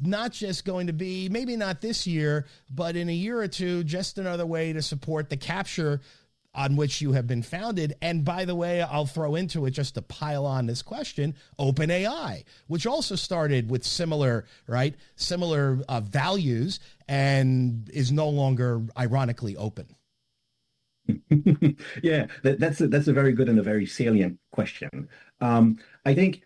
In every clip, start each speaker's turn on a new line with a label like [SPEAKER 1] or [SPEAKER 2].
[SPEAKER 1] not just going to be, maybe not this year, but in a year or two, just another way to support the capture on which you have been founded. And by the way, I'll throw into it, just to pile on this question, OpenAI, which also started with similar values and is no longer ironically open.
[SPEAKER 2] Yeah, that's a very good and a very salient question. I think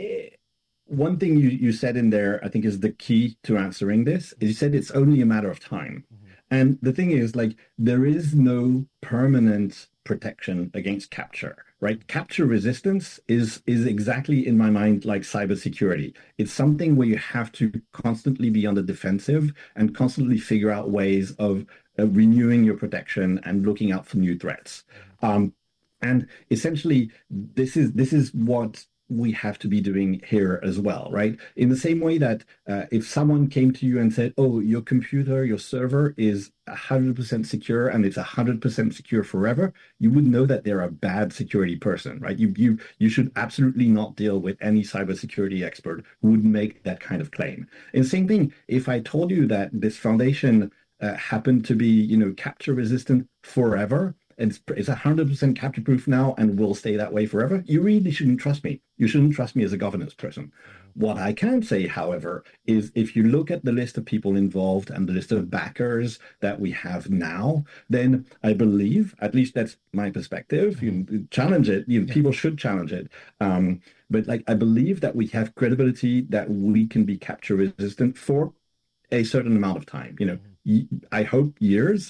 [SPEAKER 2] one thing you said in there, I think, is the key to answering this. Is you said it's only a matter of time. And the thing is, like, there is no permanent protection against capture, right? Capture resistance is exactly, in my mind, like cybersecurity. It's something where you have to constantly be on the defensive and constantly figure out ways of renewing your protection and looking out for new threats. And essentially, this is what we have to be doing here as well, right? In the same way that if someone came to you and said, oh, your computer, your server is 100% secure and it's 100% secure forever, you would know that they're a bad security person, right? You should absolutely not deal with any cybersecurity expert who would make that kind of claim. And same thing, if I told you that this foundation happened to be, capture resistant forever, it's 100% capture proof now and will stay that way forever, you really shouldn't trust me. You shouldn't trust me as a governance person. What I can say, however, is if you look at the list of people involved and the list of backers that we have now, then I believe, at least that's my perspective, you challenge it, people should challenge it. But I believe that we have credibility that we can be capture resistant for a certain amount of time. I hope years.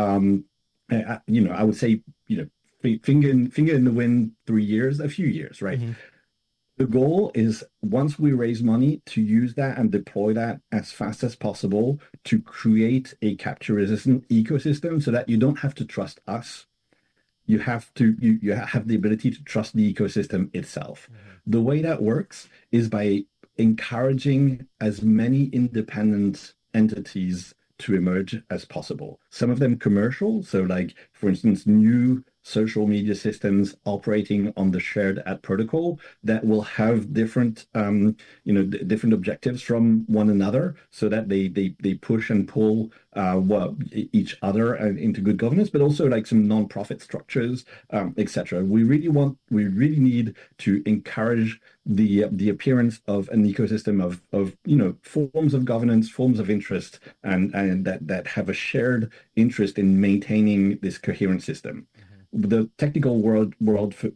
[SPEAKER 2] I would say, finger in the wind, 3 years, a few years, right? The goal is, once we raise money, to use that and deploy that as fast as possible to create a capture-resistant ecosystem so that you don't have to trust us. You have the ability to trust the ecosystem itself. The way that works is by encouraging as many independent entities to emerge as possible. Some of them commercial, so for instance, new social media systems operating on the shared ad protocol that will have different different objectives from one another, so that they push and pull each other into good governance, but also some non-profit structures, etc. We really need to encourage the appearance of an ecosystem of forms of governance, forms of interest, and that have a shared interest in maintaining this coherent system. The technical word for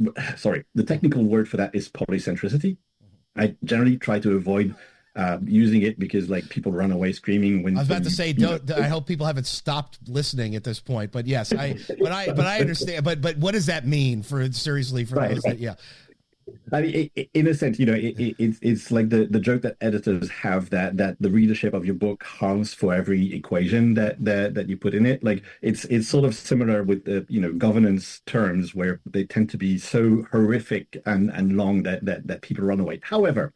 [SPEAKER 2] that is polycentricity. I generally try to avoid using it because people run away screaming when
[SPEAKER 1] I was about to say, I hope people haven't stopped listening at this point, but yes, I understand. But what does that mean for those that, yeah.
[SPEAKER 2] I mean, in a sense, it's like the joke that editors have that the readership of your book halves for every equation that you put in it. It's sort of similar with the governance terms, where they tend to be so horrific and long that people run away. However,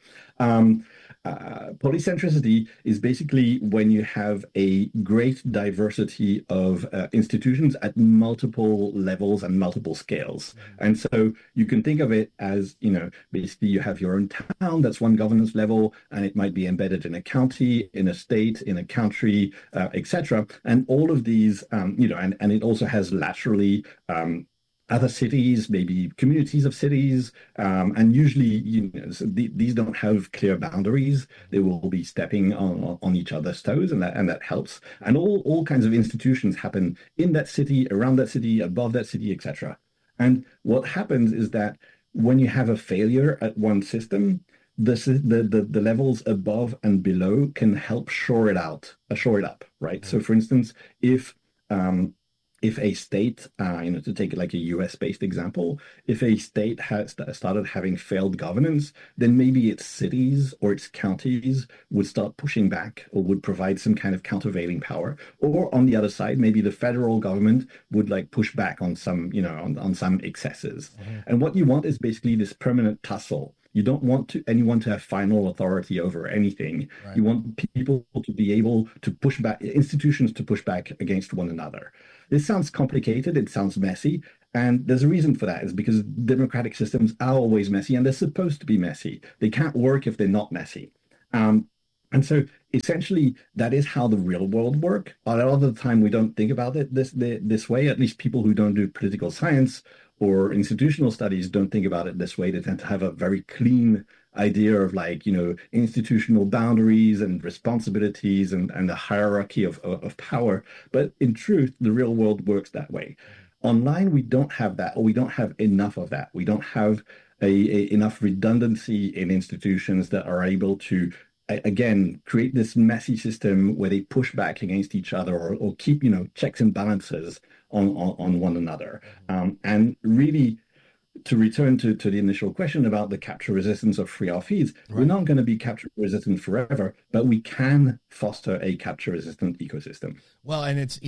[SPEAKER 2] polycentricity is basically when you have a great diversity of institutions at multiple levels and multiple scales. And so you can think of it as, basically you have your own town, that's one governance level, and it might be embedded in a county, in a state, in a country, etc. And all of these, and it also has laterally other cities, maybe communities of cities, and usually these don't have clear boundaries. They will be stepping on each other's toes, and that helps. And all kinds of institutions happen in that city, around that city, above that city, etc. And what happens is that when you have a failure at one system, the levels above and below can help shore it up, right? So, for instance, if a state, to take a US-based example, if a state has started having failed governance, then maybe its cities or its counties would start pushing back or would provide some kind of countervailing power. Or on the other side, maybe the federal government would push back on some, on some excesses. And what you want is basically this permanent tussle. You don't want anyone to have final authority over anything. Right. You want people to be able to push back, institutions to push back against one another. This sounds complicated. It sounds messy. And there's a reason for that. Is because democratic systems are always messy, and they're supposed to be messy. They can't work if they're not messy. And so essentially, that is how the real world work. A lot of the time, we don't think about it this way. At least people who don't do political science or institutional studies don't think about it this way. They tend to have a very clean idea of like, institutional boundaries and responsibilities and the hierarchy of power. But in truth, the real world works that way. Online, we don't have that, or we don't have enough of that. We don't have enough redundancy in institutions that are able to again create this messy system where they push back against each other or keep checks and balances on one another, and really to return to the initial question about the capture resistance of free R feeds, right. We're not going to be capture resistant forever, but we can foster a capture resistant ecosystem.
[SPEAKER 1] Well, and it's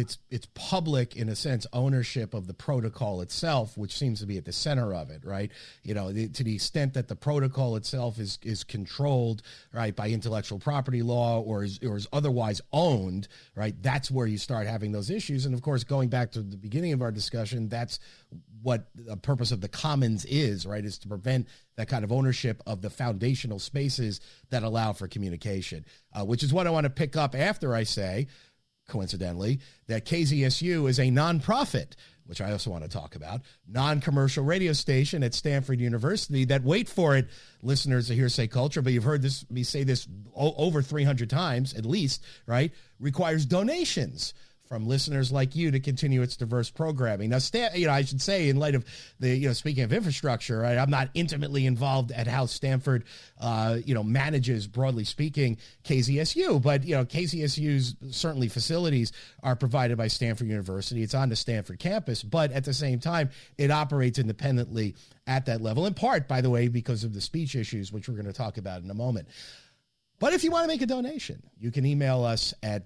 [SPEAKER 1] public in a sense ownership of the protocol itself, which seems to be at the center of it, right? To the extent that the protocol itself is controlled, right, by intellectual property law or is otherwise owned, right? That's where you start having those issues. And of course, going back to the beginning of our discussion, that's what the purpose of the commons is, right, is to prevent that kind of ownership of the foundational spaces that allow for communication, which is what I want to pick up after I say, coincidentally, that KZSU is a nonprofit, which I also want to talk about, non-commercial radio station at Stanford University that, wait for it, listeners of Hearsay Culture, but you've heard me say this over 300 times at least, right, requires donations from listeners like you to continue its diverse programming. Now, I should say, in light of the, speaking of infrastructure, right, I'm not intimately involved at how Stanford, manages, broadly speaking, KZSU, but, KZSU's certainly facilities are provided by Stanford University. It's on the Stanford campus, but at the same time, it operates independently at that level, in part, by the way, because of the speech issues, which we're going to talk about in a moment. But if you want to make a donation, you can email us at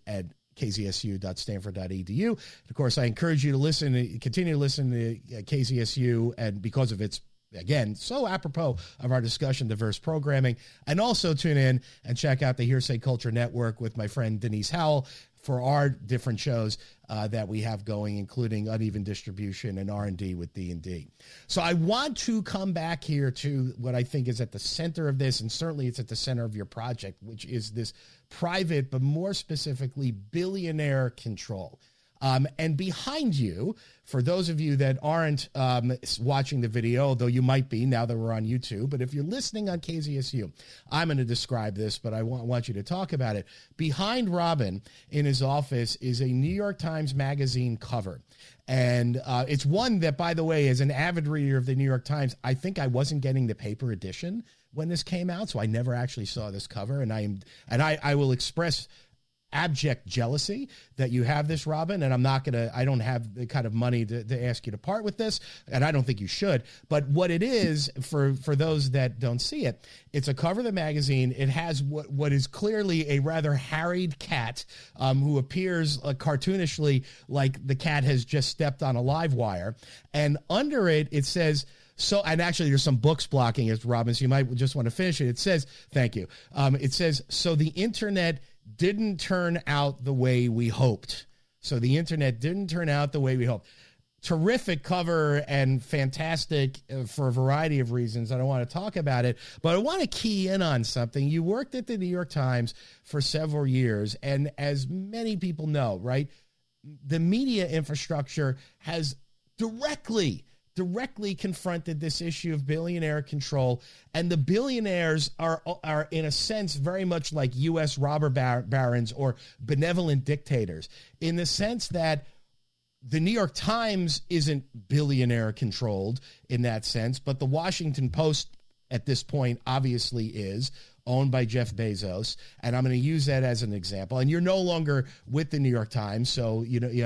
[SPEAKER 1] donate@kzsu.stanford.edu. Of course, I encourage you to continue to listen to KZSU, and because of its, again, so apropos of our discussion, diverse programming, and also tune in and check out the Hearsay Culture Network with my friend Denise Howell for our different shows that we have going, including Uneven Distribution and R&D with D&D. So I want to come back here to what I think is at the center of this, and certainly it's at the center of your project, which is this private, but more specifically, billionaire control. And behind you, for those of you that aren't watching the video, though you might be now that we're on YouTube, but if you're listening on KZSU, I'm going to describe this, but I want you to talk about it. Behind Robin in his office is a New York Times Magazine cover. And it's one that, by the way, as an avid reader of the New York Times, I think I wasn't getting the paper edition when this came out, so I never actually saw this cover. And I will express abject jealousy that you have this, Robin, and I don't have the kind of money to ask you to part with this, and I don't think you should. But what it is, for those that don't see it, it's a cover of the magazine. It has what is clearly a rather harried cat who appears cartoonishly like the cat has just stepped on a live wire, and under it, it says, and actually there's some books blocking it, Robin, so you might just want to finish it. It says, thank you. It says, so the internet didn't turn out the way we hoped. So the internet didn't turn out the way we hoped. Terrific cover and fantastic for a variety of reasons. I don't want to talk about it, but I want to key in on something. You worked at the New York Times for several years, and as many people know, right, the media infrastructure has directly confronted this issue of billionaire control, and the billionaires are in a sense very much like U.S. robber barons or benevolent dictators, in the sense that the New York Times isn't billionaire controlled in that sense, but the Washington Post at this point obviously is, owned by Jeff Bezos, and I'm going to use that as an example. And you're no longer with the New York Times, so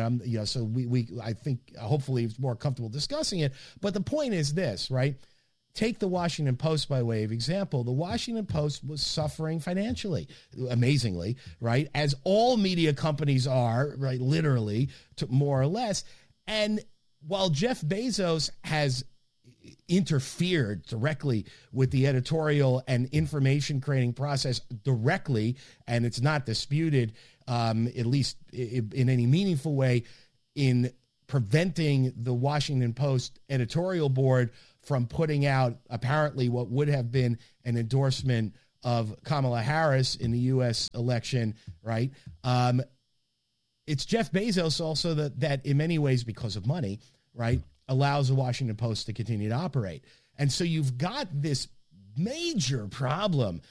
[SPEAKER 1] so I think hopefully it's more comfortable discussing it. But the point is this, right? Take the Washington Post by way of example. The Washington Post was suffering financially, amazingly, right? As all media companies are, right? Literally, more or less. And while Jeff Bezos has interfered directly with the editorial and information creating process directly, and it's not disputed, at least in any meaningful way, in preventing the Washington Post editorial board from putting out apparently what would have been an endorsement of Kamala Harris in the U.S. election, right? It's Jeff Bezos also that in many ways, because of money, right, allows the Washington Post to continue to operate. And so you've got this major problem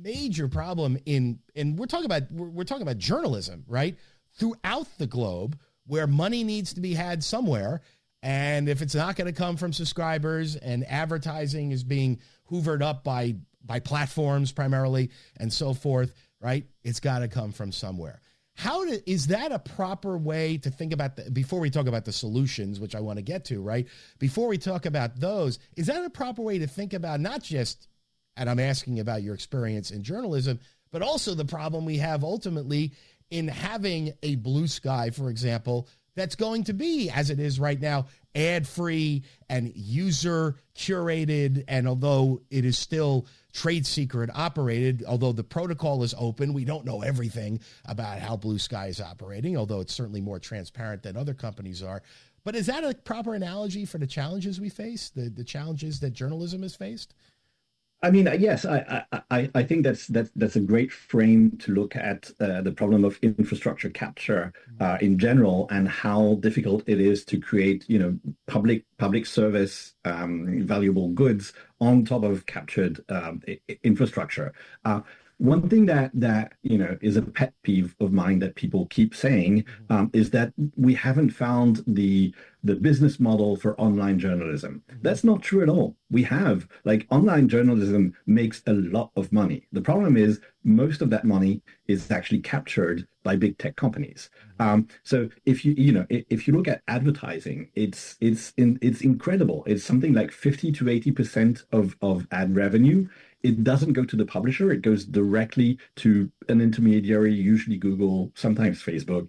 [SPEAKER 1] in, and we're talking about journalism, right, throughout the globe, where money needs to be had somewhere. And if it's not going to come from subscribers, and advertising is being hoovered up by platforms primarily and so forth, right, it's got to come from somewhere. Is that a proper way to think about before we talk about the solutions, which I want to get to, right? Before we talk about those, is that a proper way to think about not just, and I'm asking about your experience in journalism, but also the problem we have ultimately in having a blue sky, for example, that's going to be, as it is right now, ad-free and user-curated, and although it is still trade secret operated, although the protocol is open, we don't know everything about how Blue Sky is operating, although it's certainly more transparent than other companies are. But is that a proper analogy for the challenges we face, the challenges that journalism has faced?
[SPEAKER 2] I mean, yes, I think that's a great frame to look at the problem of infrastructure capture in general, and how difficult it is to create, public service valuable goods on top of captured infrastructure. One thing that is a pet peeve of mine that people keep saying is that we haven't found the business model for online journalism. That's not true at all. We have. Online journalism makes a lot of money. The problem is most of that money is actually captured by big tech companies. So if you look at advertising, it's incredible. It's something like 50 to 80% of ad revenue. It doesn't go to the publisher. It goes directly to an intermediary, usually Google, sometimes Facebook,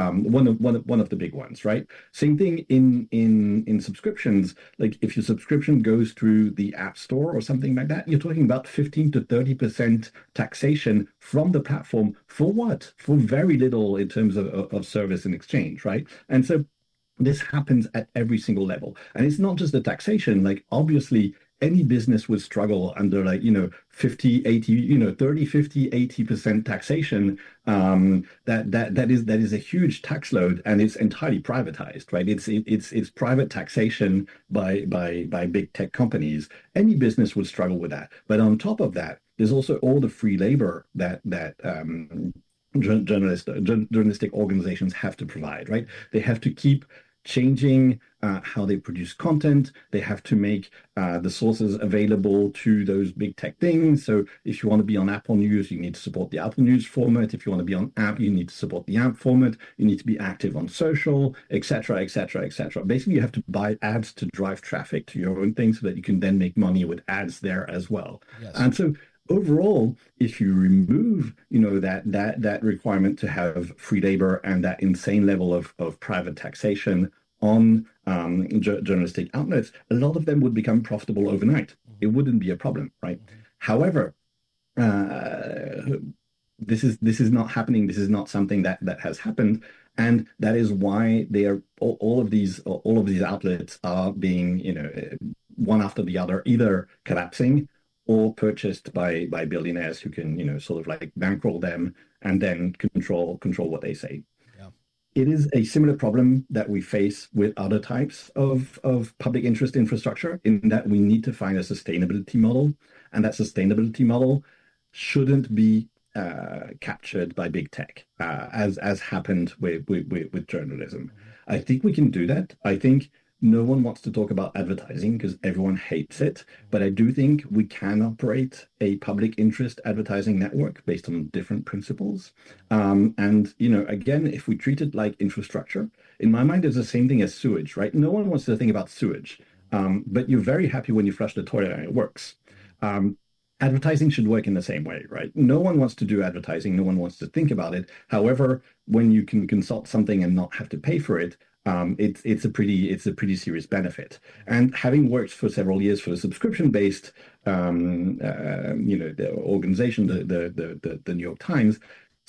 [SPEAKER 2] one of the big ones, right? Same thing in subscriptions. Like if your subscription goes through the App Store or something like that, you're talking about 15 to 30% taxation from the platform for what? For very little in terms of service and exchange, right? And so this happens at every single level. And it's not just the taxation. Obviously, any business would struggle under 50, 80, 30, 50, 80% taxation. That is a huge tax load, and it's entirely privatized, right? It's private taxation by big tech companies. Any business would struggle with that. But on top of that, there's also all the free labor that journalistic organizations have to provide, right? They have to keep changing how they produce content. They have to make the sources available to those big tech things. So if you want to be on Apple News, you need to support the Apple News format. If you want to be on AMP, you need to support the AMP format. You need to be active on social, etc., etc., etc. Basically, you have to buy ads to drive traffic to your own thing so that you can then make money with ads there as well. Yes. And so overall, if you remove, that requirement to have free labor and that insane level of private taxation on journalistic outlets, a lot of them would become profitable overnight. Mm-hmm. It wouldn't be a problem, right? Mm-hmm. However, this is not happening. This is not something that has happened, and that is why they are all of these outlets are being, one after the other, either collapsing or purchased by billionaires who can, sort of bankroll them and then control what they say. Yeah. It is a similar problem that we face with other types of public interest infrastructure, in that we need to find a sustainability model, and that sustainability model shouldn't be captured by big tech, as happened with journalism. I think we can do that. I think no one wants to talk about advertising because everyone hates it. But I do think we can operate a public interest advertising network based on different principles. And, again, if we treat it like infrastructure, in my mind, it's the same thing as sewage, right? No one wants to think about sewage, but you're very happy when you flush the toilet and it works. Advertising should work in the same way, right? No one wants to do advertising. No one wants to think about it. However, when you can consult something and not have to pay for it, it's a pretty serious benefit. And having worked for several years for a subscription-based, the organization, the New York Times,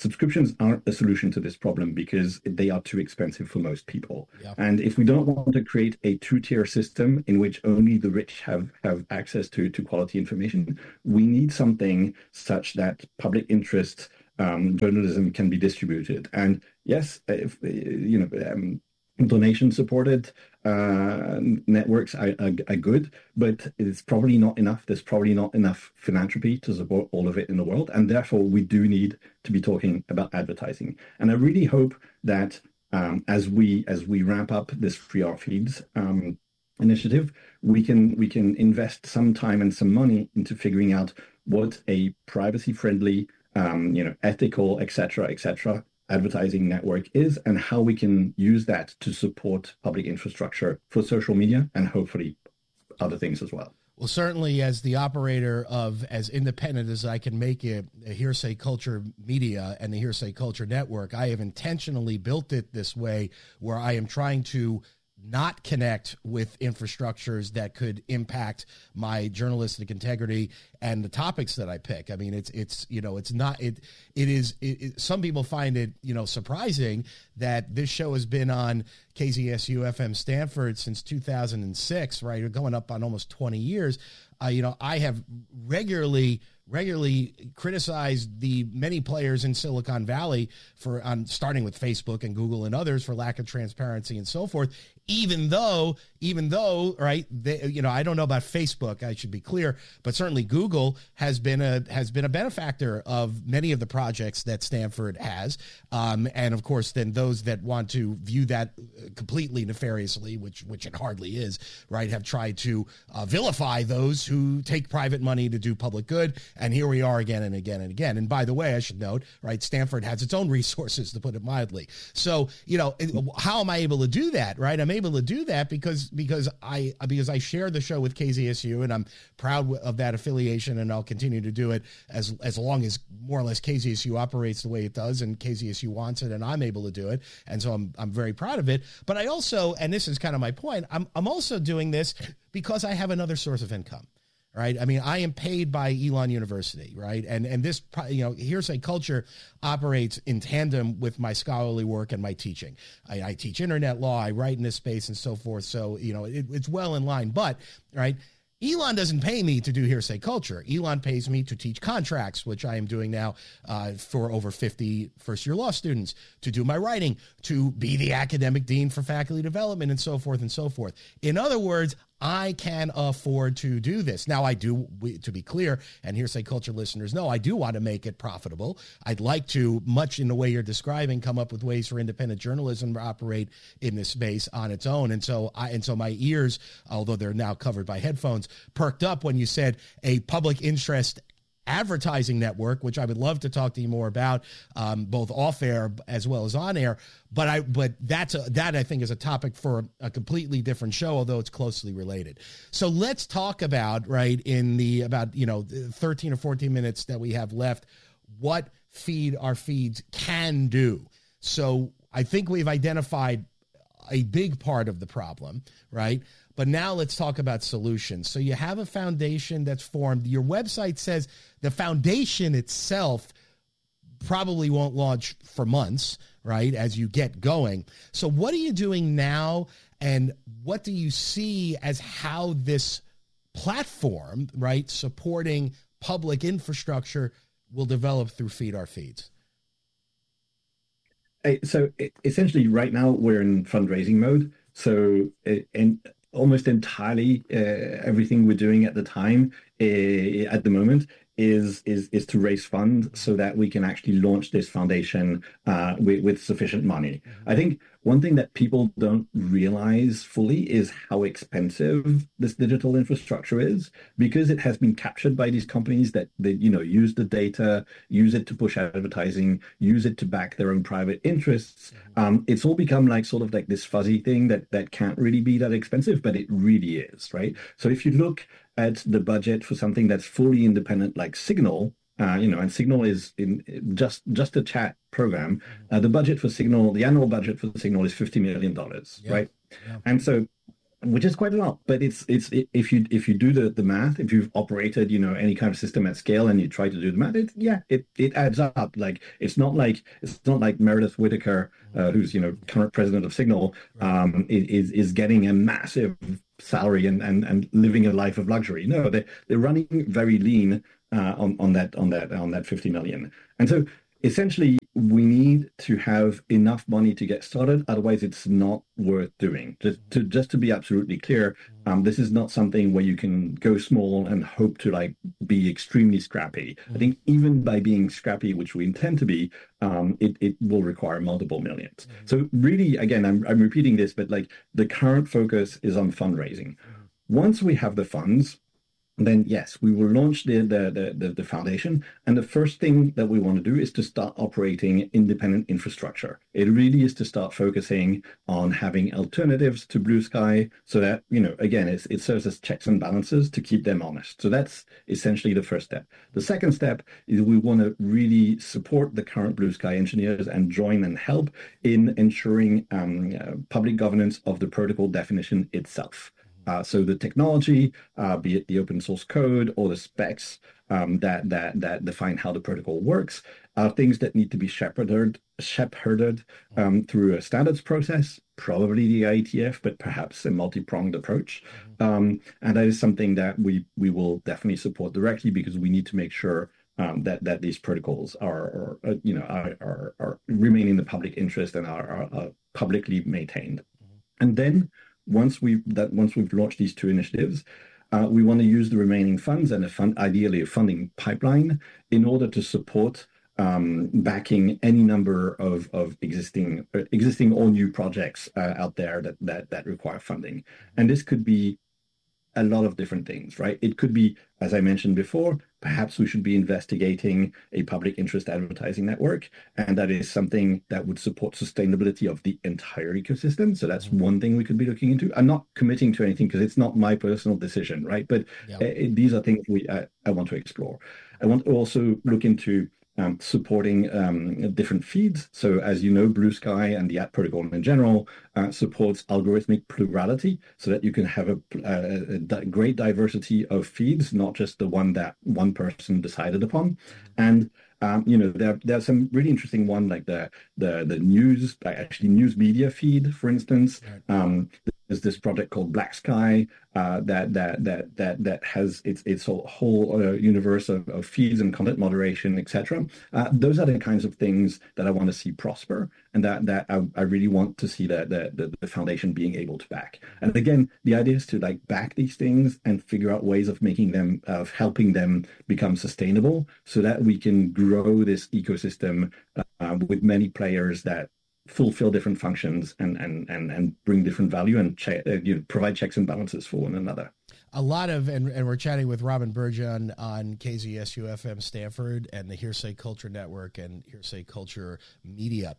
[SPEAKER 2] subscriptions aren't a solution to this problem because they are too expensive for most people.
[SPEAKER 1] Yeah.
[SPEAKER 2] And if we don't want to create a two-tier system in which only the rich have access to quality information, we need something such that public interest journalism can be distributed. And yes, if, donation supported networks are good, but it's probably not enough. There's probably not enough philanthropy to support all of it in the world. And therefore, we do need to be talking about advertising. And I really hope that as we ramp up this free art feeds initiative, we can invest some time and some money into figuring out what a privacy-friendly, ethical, et cetera, advertising network is, and how we can use that to support public infrastructure for social media and hopefully other things as well.
[SPEAKER 1] Well, certainly as the operator of as independent as I can make it, a Hearsay Culture Media and the Hearsay Culture Network, I have intentionally built it this way where I am trying to not connect with infrastructures that could impact my journalistic integrity and the topics that I pick. I mean, some people find it, surprising that this show has been on KZSU FM Stanford since 2006, right? Going up on almost 20 years. I have regularly criticized the many players in Silicon Valley starting with Facebook and Google and others for lack of transparency and so forth. Even though, right, I don't know about Facebook, I should be clear, but certainly Google has been a benefactor of many of the projects that Stanford has. And of course, then those that want to view that completely nefariously, which it hardly is, right, have tried to vilify those who take private money to do public good. And here we are again and again and again. And by the way, I should note, right, Stanford has its own resources, to put it mildly. So, how am I able to do that, right? I'm able to do that because I share the show with KZSU, and I'm proud of that affiliation, and I'll continue to do it as long as more or less KZSU operates the way it does, and KZSU wants it, and I'm able to do it, and so I'm very proud of it. But I also, and this is kind of my point, I'm also doing this because I have another source of income. Right. I mean, I am paid by Elon University. Right. And this, Hearsay Culture operates in tandem with my scholarly work and my teaching. I teach internet law. I write in this space and so forth. So, it's well in line. But right. Elon doesn't pay me to do Hearsay Culture. Elon pays me to teach contracts, which I am doing now for over 50 first-year law students, to do my writing, to be the academic dean for faculty development, and so forth and so forth. In other words, I can afford to do this. Now, I do, to be clear, and Hearsay Culture listeners know, I do want to make it profitable. I'd like to, much in the way you're describing, come up with ways for independent journalism to operate in this space on its own. And so my ears, although they're now covered by headphones, perked up when you said a public interest advertising network, which I would love to talk to you more about, both off air as well as on air. But that I think is a topic for a completely different show, although it's closely related. So let's talk about, right, in the 13 or 14 minutes that we have left, what Feed Our Feeds can do. So I think we've identified a big part of the problem, right? But now let's talk about solutions. So you have a foundation that's formed. Your website says the foundation itself probably won't launch for months, right, as you get going. So what are you doing now, and what do you see as how this platform, right, supporting public infrastructure will develop through Feed Our Feeds?
[SPEAKER 2] So essentially right now we're in fundraising mode. So almost entirely everything we're doing at the moment is to raise funds so that we can actually launch this foundation with sufficient money. I think one thing that people don't realize fully is how expensive this digital infrastructure is, because it has been captured by these companies that use the data, use it to push advertising, use it to back their own private interests. It's all become like sort of like this fuzzy thing that can't really be that expensive, but it really is, right? So if you look at the budget for something that's fully independent like Signal, and Signal is in just a chat program. The budget for Signal, the annual budget for Signal is $50 million, right? Yeah. And so which is quite a lot. But if you do the math, if you've operated, any kind of system at scale and you try to do the math, it adds up. Like it's not like Meredith Whittaker, who's current president of Signal, is getting a massive salary and living a life of luxury. No, they're running very lean on that 50 million. And so essentially, we need to have enough money to get started. Otherwise, it's not worth doing. Just to be absolutely clear, this is not something where you can go small and hope to be extremely scrappy. I think even by being scrappy, which we intend to be, it will require multiple millions. So really, again, I'm repeating this, but the current focus is on fundraising. Once we have the funds, then yes, we will launch the foundation. And the first thing that we want to do is to start operating independent infrastructure. It really is to start focusing on having alternatives to Blue Sky so that, again, it serves as checks and balances to keep them honest. So that's essentially the first step. The second step is we want to really support the current Blue Sky engineers and join and help in ensuring public governance of the protocol definition itself. So the technology, be it the open source code or the specs that define how the protocol works, are things that need to be shepherded through a standards process, probably the IETF, but perhaps a multi-pronged approach. And that is something that we will definitely support directly, because we need to make sure that these protocols are remain in the public interest and are publicly maintained. And then once we've launched these two initiatives, we want to use the remaining funds and ideally a funding pipeline in order to support backing any number of existing or new projects out there that require funding. And this could be a lot of different things, right? It could be, as I mentioned before, perhaps we should be investigating a public interest advertising network, and that is something that would support sustainability of the entire ecosystem. So that's one thing we could be looking into. I'm not committing to anything because it's not my personal decision, right? But these are things I want to explore. I want to also look into supporting different feeds. So as you know, Blue Sky and the app protocol in general supports algorithmic plurality, so that you can have a great diversity of feeds, not just the one that one person decided upon. And there are some really interesting one, like the news, news media feed, for instance. There's this project called Black Sky that has its whole universe of feeds and content moderation, etc. Those are the kinds of things that I want to see prosper, and that I really want to see the foundation being able to back. And again, the idea is to back these things and figure out ways of helping them become sustainable, so that we can grow this ecosystem with many players that fulfill different functions and bring different value and provide checks and balances for one another.
[SPEAKER 1] A lot of, and we're chatting with Robin Burgeon on KZSU-FM Stanford and the Hearsay Culture Network and Hearsay Culture Media.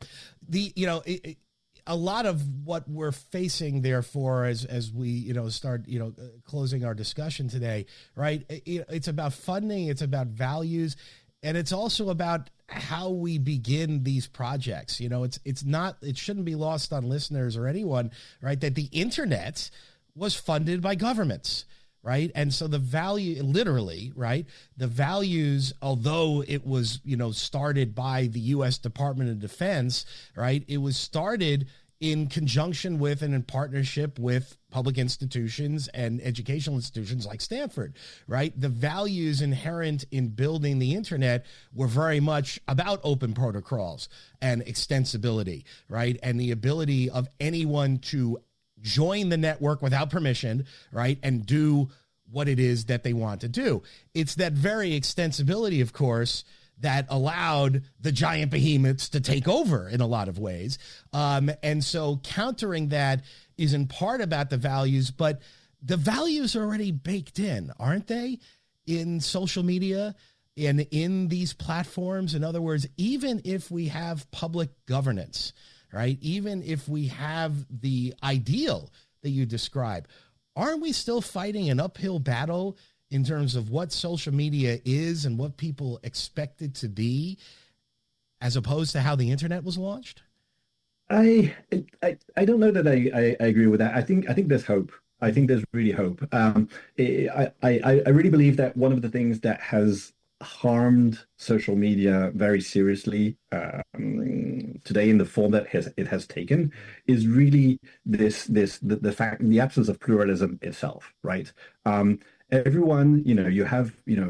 [SPEAKER 1] A lot of what we're facing, therefore, as we start closing our discussion today, right? It's about funding, it's about values, and it's also about how we begin these projects. It shouldn't be lost on listeners or anyone, right, that the internet was funded by governments, right? And so the value, literally, right, the values, although it was, started by the U.S. Department of Defense, right, it was started in conjunction with and in partnership with public institutions and educational institutions like Stanford, right? The values inherent in building the internet were very much about open protocols and extensibility, right? And the ability of anyone to join the network without permission, right? And do what it is that they want to do. It's that very extensibility, of course, that allowed the giant behemoths to take over in a lot of ways. And so countering that is in part about the values, but the values are already baked in, aren't they? In social media and in these platforms. In other words, even if we have public governance, right? Even if we have the ideal that you describe, aren't we still fighting an uphill battle in terms of what social media is and what people expect it to be, as opposed to how the internet was launched?
[SPEAKER 2] I don't know that I agree with that. I think there's hope. I think there's really hope. I really believe that one of the things that has harmed social media very seriously today in the form that it has taken is really the fact, the absence of pluralism itself, right? Everyone, you have,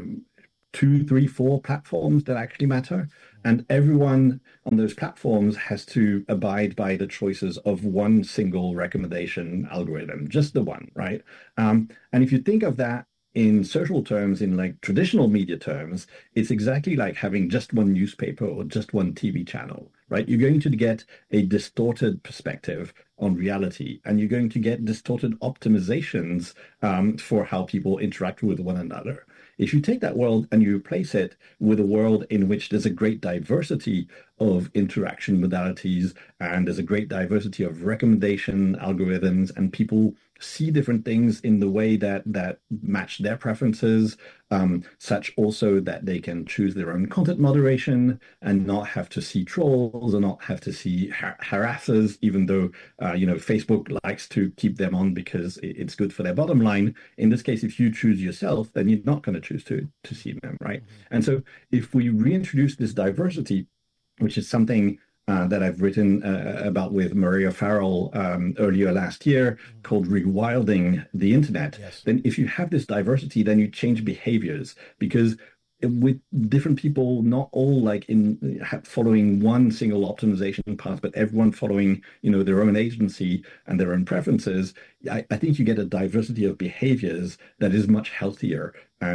[SPEAKER 2] two, three, four platforms that actually matter. And everyone on those platforms has to abide by the choices of one single recommendation algorithm, just the one, right? And if you think of that in social terms, in like traditional media terms, it's exactly like having just one newspaper or just one TV channel, right? You're going to get a distorted perspective on reality, and you're going to get distorted optimizations for how people interact with one another. If you take that world and you replace it with a world in which there's a great diversity of interaction modalities and there's a great diversity of recommendation algorithms, and people see different things in the way that match their preferences, such also that they can choose their own content moderation and not have to see trolls or not have to see harassers, even though Facebook likes to keep them on because it's good for their bottom line. In this case, if you choose yourself, then you're not going to choose to see them, right? And so if we reintroduce this diversity, which is something that I've written about with Maria Farrell earlier last year, called Rewilding the Internet.
[SPEAKER 1] Yes.
[SPEAKER 2] Then if you have this diversity, then you change behaviors, because with different people, not all like in following one single optimization path, but everyone following, their own agency and their own preferences, I think you get a diversity of behaviors that is much healthier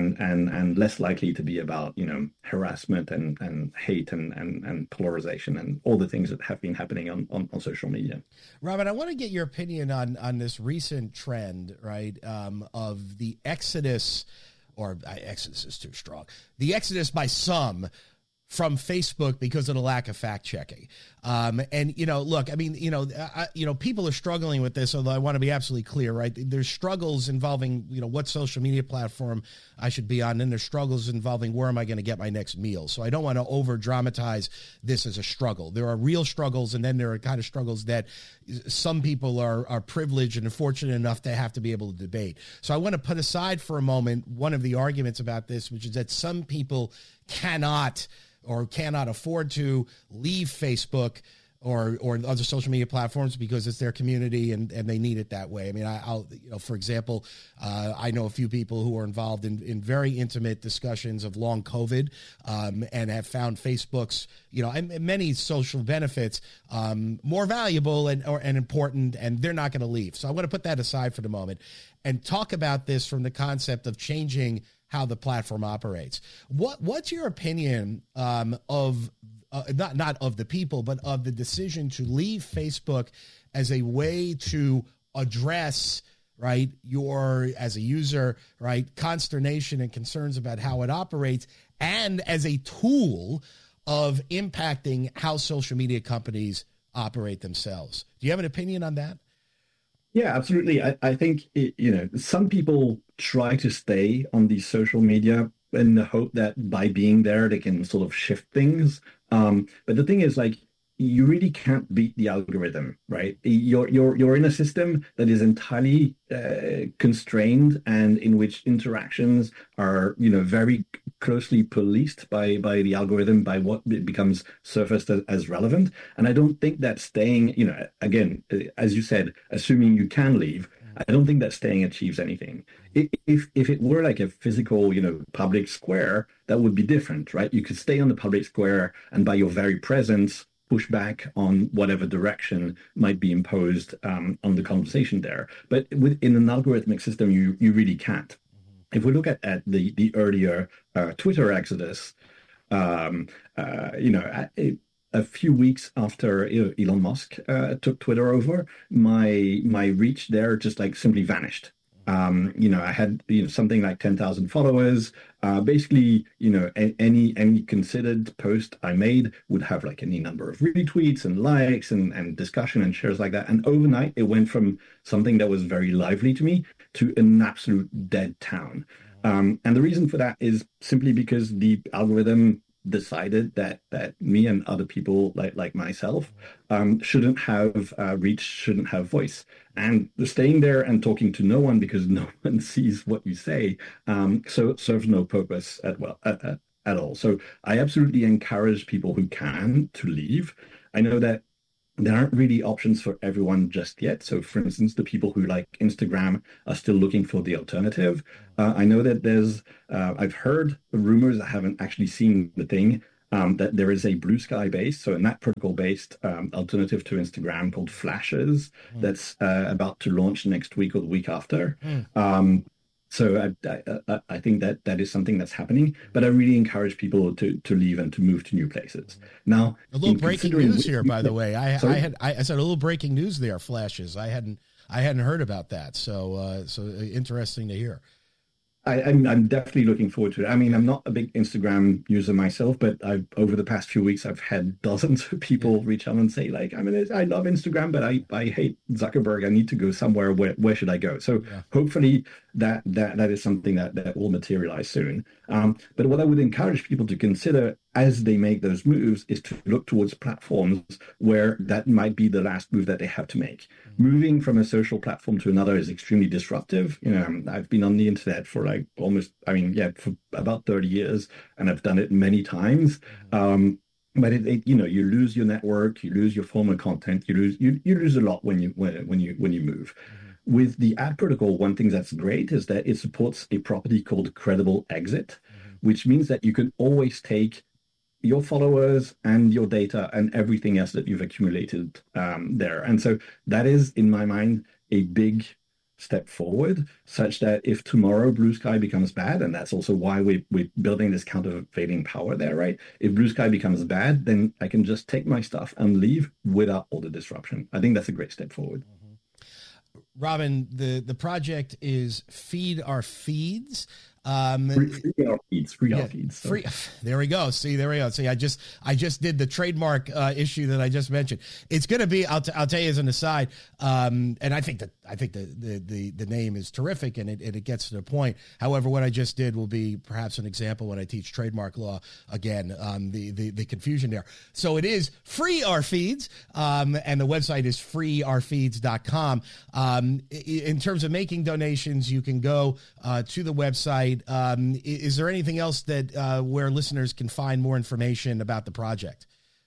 [SPEAKER 2] and less likely to be about, harassment and hate and polarization and all the things that have been happening on social media.
[SPEAKER 1] Robin, I want to get your opinion on this recent trend, right, of the exodus. Or exodus is too strong. The exodus by some from Facebook because of the lack of fact checking. And, look, I mean, people are struggling with this, although I want to be absolutely clear, right? There's struggles involving, what social media platform I should be on. And there's struggles involving where am I going to get my next meal. So I don't want to over dramatize this as a struggle. There are real struggles. And then there are kind of struggles that some people are privileged and fortunate enough to have to be able to debate. So I want to put aside for a moment one of the arguments about this, which is that some people cannot afford to leave Facebook or other social media platforms because it's their community and they need it that way. I mean, I'll for example, I know a few people who are involved in very intimate discussions of long COVID and have found Facebook's, and many social benefits more valuable and important, and they're not going to leave. So I want to put that aside for the moment and talk about this from the concept of changing how the platform operates. What's your opinion of not of the people, but of the decision to leave Facebook as a way to address, right, your, as a user, right, consternation and concerns about how it operates, and as a tool of impacting how social media companies operate themselves? Do you have an opinion on that?
[SPEAKER 2] Yeah, absolutely. I think, some people try to stay on these social media in the hope that by being there, they can sort of shift things. But the thing is, like, you really can't beat the algorithm, right? You're in a system that is entirely constrained and in which interactions are, very closely policed by the algorithm, by what becomes surfaced as relevant. And I don't think that staying, again, as you said, assuming you can leave, I don't think that staying achieves anything. If it were like a physical, public square, that would be different, right? You could stay on the public square and by your very presence push back on whatever direction might be imposed on the conversation there. But within an algorithmic system, you really can't. If we look at the earlier Twitter exodus, a few weeks after Elon Musk took Twitter over, my reach there just like simply vanished. I had something like 10,000 followers. Basically, any considered post I made would have like any number of retweets and likes and discussion and shares like that. And overnight, it went from something that was very lively to me to an absolute dead town. And the reason for that is simply because the algorithm decided that me and other people like myself shouldn't have reach, shouldn't have voice. And staying there and talking to no one because no one sees what you say so serves no purpose at all. So I absolutely encourage people who can to leave. I know that there aren't really options for everyone just yet. So, for instance, the people who like Instagram are still looking for the alternative. I know that I've heard rumors, I haven't actually seen the thing, that there is a Blue Sky based, so a NAT protocol based alternative to Instagram called Flashes that's about to launch next week or the week after. So I think that is something that's happening, but I really encourage people to leave and to move to new places. Now,
[SPEAKER 1] a little breaking news here, by the way. I said a little breaking news there. Flashes. I hadn't heard about that. So interesting to hear.
[SPEAKER 2] I'm definitely looking forward to it. I mean, I'm not a big Instagram user myself, but over the past few weeks, I've had dozens of people reach out and say, like, I love Instagram, but I hate Zuckerberg. I need to go somewhere. Where should I go? So hopefully that is something that will materialize soon. But what I would encourage people to consider as they make those moves is to look towards platforms where that might be the last move that they have to make. Moving from a social platform to another is extremely disruptive. I've been on the internet for for about 30 years, and I've done it many times. But you lose your network, you lose your former content, you lose a lot when you move. With the ad protocol, one thing that's great is that it supports a property called credible exit, which means that you can always take your followers and your data and everything else that you've accumulated there. And so that is, in my mind, a big step forward, such that if tomorrow Blue Sky becomes bad, and that's also why we're building this countervailing power there, right? If Blue Sky becomes bad, then I can just take my stuff and leave without all the disruption. I think that's a great step forward.
[SPEAKER 1] Robin, the project is Feed Our Feeds.
[SPEAKER 2] Free our feeds. So.
[SPEAKER 1] There we go. See, I just did the trademark issue that I just mentioned. It's going to be. I'll tell you as an aside. And I think the name is terrific, and it gets to the point. However, what I just did will be perhaps an example when I teach trademark law again. The confusion there. So it is Free Our Feeds, and the website is freeourfeeds.com. In terms of making donations, you can go to the website. Is there anything else that where listeners can find more information about the project?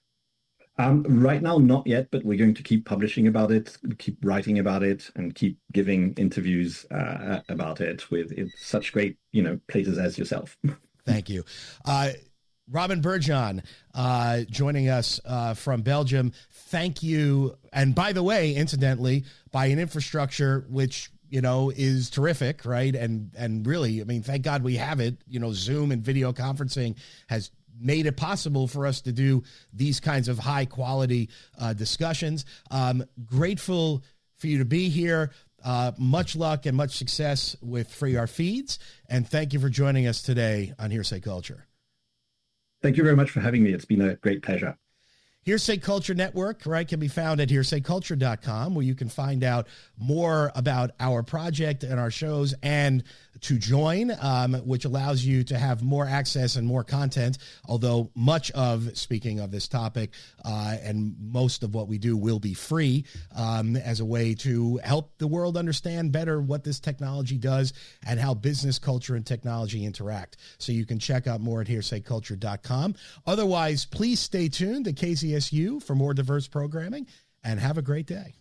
[SPEAKER 2] Right now, not yet, but we're going to keep publishing about it, keep writing about it, and keep giving interviews about it with such great, places as yourself.
[SPEAKER 1] Thank you. Robin Burjan joining us from Belgium. Thank you. And by the way, incidentally, by an infrastructure which is terrific, right? And really, thank God we have it. Zoom and video conferencing has made it possible for us to do these kinds of high quality discussions. Grateful for you to be here. Much luck and much success with Free Our Feeds. And thank you for joining us today on Hearsay Culture.
[SPEAKER 2] Thank you very much for having me. It's been a great pleasure.
[SPEAKER 1] Hearsay Culture Network, right, can be found at hearsayculture.com, where you can find out more about our project and our shows, and to join, which allows you to have more access and more content, although much of, speaking of this topic, and most of what we do will be free, as a way to help the world understand better what this technology does and how business, culture, and technology interact. So you can check out more at hearsayculture.com. Otherwise, please stay tuned to KZSU for more diverse programming, and have a great day.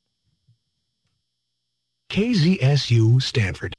[SPEAKER 3] KZSU Stanford.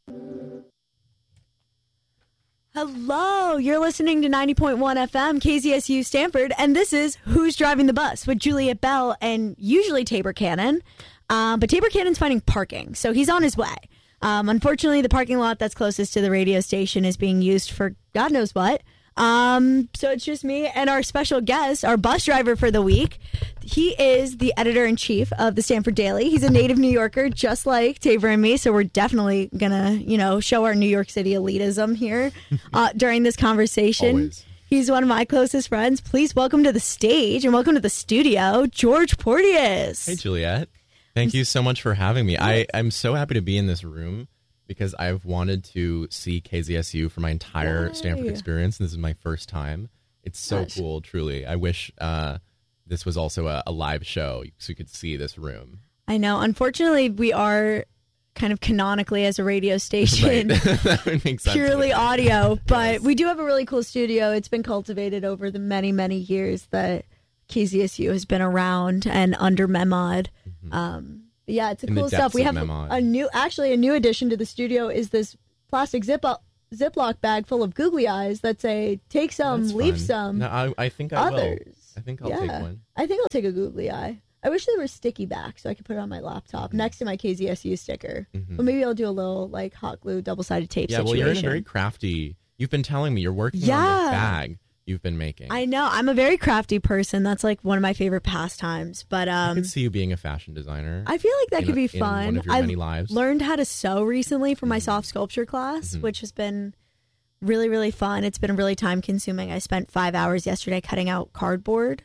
[SPEAKER 4] Hello, you're listening to 90.1 FM, KZSU Stanford, and this is Who's Driving the Bus with Juliet Bell and usually Tabor Cannon. But Tabor Cannon's finding parking, so he's on his way. Unfortunately, the parking lot that's closest to the radio station is being used for God knows what. So it's just me and our special guest, our bus driver for the week. He is the editor-in-chief of the Stanford Daily. He's a native New Yorker, just like Tabor and me, so we're definitely gonna, show our New York City elitism here during this conversation.
[SPEAKER 5] Always.
[SPEAKER 4] He's one of my closest friends. Please welcome to the stage and welcome to the studio, George Porteous.
[SPEAKER 5] Hey, Juliet. Thank you so much for having me. I'm so happy to be in this room, because I've wanted to see KZSU for my entire Stanford experience. This is my first time. It's so
[SPEAKER 4] Gosh.
[SPEAKER 5] cool, truly. I wish this was also a live show so you could see this room.
[SPEAKER 4] I know. Unfortunately, we are kind of canonically as a radio station.
[SPEAKER 5] Right. That would make sense.
[SPEAKER 4] Purely audio, but
[SPEAKER 5] Yes.
[SPEAKER 4] we do have a really cool studio. It's been cultivated over the many, many years that KZSU has been around and under MEMOD. Yeah, it's a
[SPEAKER 5] In the
[SPEAKER 4] cool stuff.
[SPEAKER 5] depths
[SPEAKER 4] We
[SPEAKER 5] of
[SPEAKER 4] have
[SPEAKER 5] MEMOD.
[SPEAKER 4] a new addition to the studio is this plastic Ziploc bag full of googly eyes that say take some,
[SPEAKER 5] That's
[SPEAKER 4] leave
[SPEAKER 5] fun.
[SPEAKER 4] some.
[SPEAKER 5] No, I think I will.
[SPEAKER 4] Others.
[SPEAKER 5] I think I'll take
[SPEAKER 4] Yeah.
[SPEAKER 5] one.
[SPEAKER 4] I think I'll take a googly eye. I wish they were sticky back so I could put it on my laptop next to my KZSU sticker. But maybe I'll do a little like hot glue double-sided tape
[SPEAKER 5] Yeah,
[SPEAKER 4] situation.
[SPEAKER 5] well, you're in a very crafty. You've been telling me you're working on
[SPEAKER 4] Yeah.
[SPEAKER 5] this bag you've been making.
[SPEAKER 4] I know. I'm a very crafty person. That's like one of my favorite pastimes. But
[SPEAKER 5] I could see you being a fashion designer.
[SPEAKER 4] I feel like that
[SPEAKER 5] in
[SPEAKER 4] could be
[SPEAKER 5] in
[SPEAKER 4] fun.
[SPEAKER 5] one of your
[SPEAKER 4] I
[SPEAKER 5] many lives.
[SPEAKER 4] learned how to sew recently for my soft sculpture class, which has been really, really fun. It's been really time consuming. I spent 5 hours yesterday cutting out cardboard.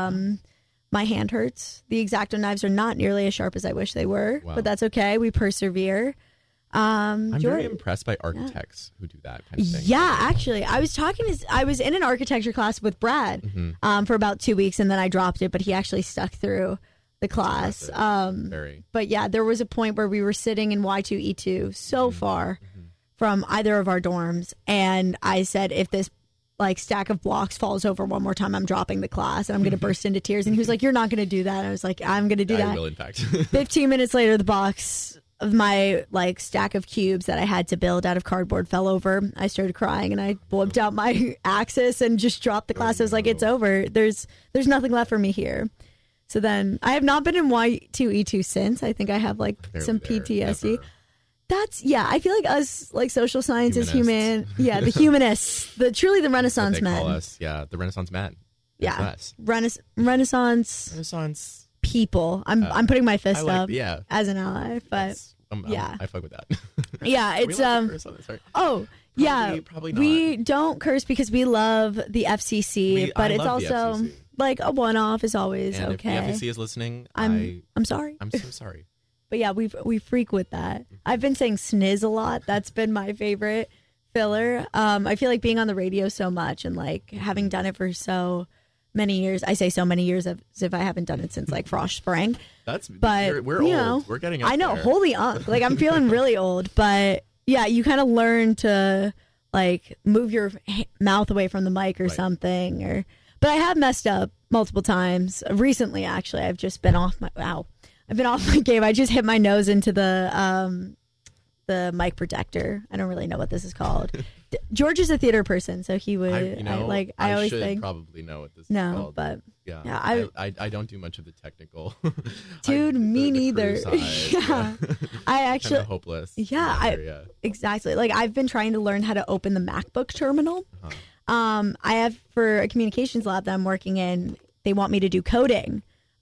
[SPEAKER 4] My hand hurts. The X-Acto knives are not nearly as sharp as I wish they were,
[SPEAKER 5] Wow.
[SPEAKER 4] but that's okay. We persevere.
[SPEAKER 5] I'm very
[SPEAKER 4] Jordan-
[SPEAKER 5] impressed by architects who do that kind of thing.
[SPEAKER 4] Yeah, actually, I was in an architecture class with Brad for about 2 weeks, and then I dropped it. But he actually stuck through the class.
[SPEAKER 5] Very.
[SPEAKER 4] But yeah, there was a point where we were sitting in Y2E2 so far from either of our dorms, and I said, if this like stack of blocks falls over one more time, I'm dropping the class and I'm going to burst into tears. And he was like, "You're not going to do that." And I was like, "I'm going to do
[SPEAKER 5] I
[SPEAKER 4] that."
[SPEAKER 5] will, in fact.
[SPEAKER 4] 15 minutes later, the box of my like stack of cubes that I had to build out of cardboard fell over. I started crying and I whipped out my Axis and just dropped the class. I was like, "It's over. There's nothing left for me here." So then I have not been in Y2E2 since. I think I have like
[SPEAKER 5] Barely
[SPEAKER 4] some
[SPEAKER 5] there,
[SPEAKER 4] PTSD.
[SPEAKER 5] ever.
[SPEAKER 4] That's I feel like us like social sciences,
[SPEAKER 5] Humanists.
[SPEAKER 4] the humanists, truly the
[SPEAKER 5] What
[SPEAKER 4] Renaissance
[SPEAKER 5] they
[SPEAKER 4] men.
[SPEAKER 5] call us. Yeah, the Renaissance men. That's
[SPEAKER 4] Yeah.
[SPEAKER 5] us.
[SPEAKER 4] Renaissance
[SPEAKER 5] Renaissance.
[SPEAKER 4] people. I'm putting my fist
[SPEAKER 5] I like-
[SPEAKER 4] up
[SPEAKER 5] yeah.
[SPEAKER 4] as an ally, but yeah.
[SPEAKER 5] I fuck with that.
[SPEAKER 4] yeah, it's
[SPEAKER 5] Are we allowed to curse on this? Sorry.
[SPEAKER 4] Oh, yeah.
[SPEAKER 5] Probably not.
[SPEAKER 4] We don't curse because we love the FCC, but
[SPEAKER 5] I
[SPEAKER 4] it's
[SPEAKER 5] love the
[SPEAKER 4] also
[SPEAKER 5] FCC.
[SPEAKER 4] like a one-off is always
[SPEAKER 5] And
[SPEAKER 4] okay.
[SPEAKER 5] if the FCC is listening,
[SPEAKER 4] I'm sorry.
[SPEAKER 5] I'm so sorry.
[SPEAKER 4] But yeah, we freak with that. I've been saying sniz a lot. That's been my favorite filler. I feel like being on the radio so much and like having done it for so many years. I say so many years as if I haven't done it since like Frost Spring.
[SPEAKER 5] But we're
[SPEAKER 4] you
[SPEAKER 5] old.
[SPEAKER 4] know,
[SPEAKER 5] We're getting up
[SPEAKER 4] I know,
[SPEAKER 5] there.
[SPEAKER 4] holy unk. Like I'm feeling really old, but yeah, you kind of learn to like move your mouth away from the mic or
[SPEAKER 5] Right.
[SPEAKER 4] something. But I have messed up multiple times recently. Actually, I've just been off my I've been off my game. I just hit my nose into the mic protector. I don't really know what this is called. George is a theater person, so he would. I always
[SPEAKER 5] should
[SPEAKER 4] think
[SPEAKER 5] probably know what this is
[SPEAKER 4] no,
[SPEAKER 5] called.
[SPEAKER 4] but
[SPEAKER 5] Yeah,
[SPEAKER 4] yeah,
[SPEAKER 5] I don't do much of the technical.
[SPEAKER 4] dude, me neither.
[SPEAKER 5] Yeah,
[SPEAKER 4] I actually
[SPEAKER 5] Kinda hopeless.
[SPEAKER 4] Yeah,
[SPEAKER 5] yeah.
[SPEAKER 4] exactly. Like I've been trying to learn how to open the MacBook terminal. I have for a communications lab that I'm working in. They want me to do coding.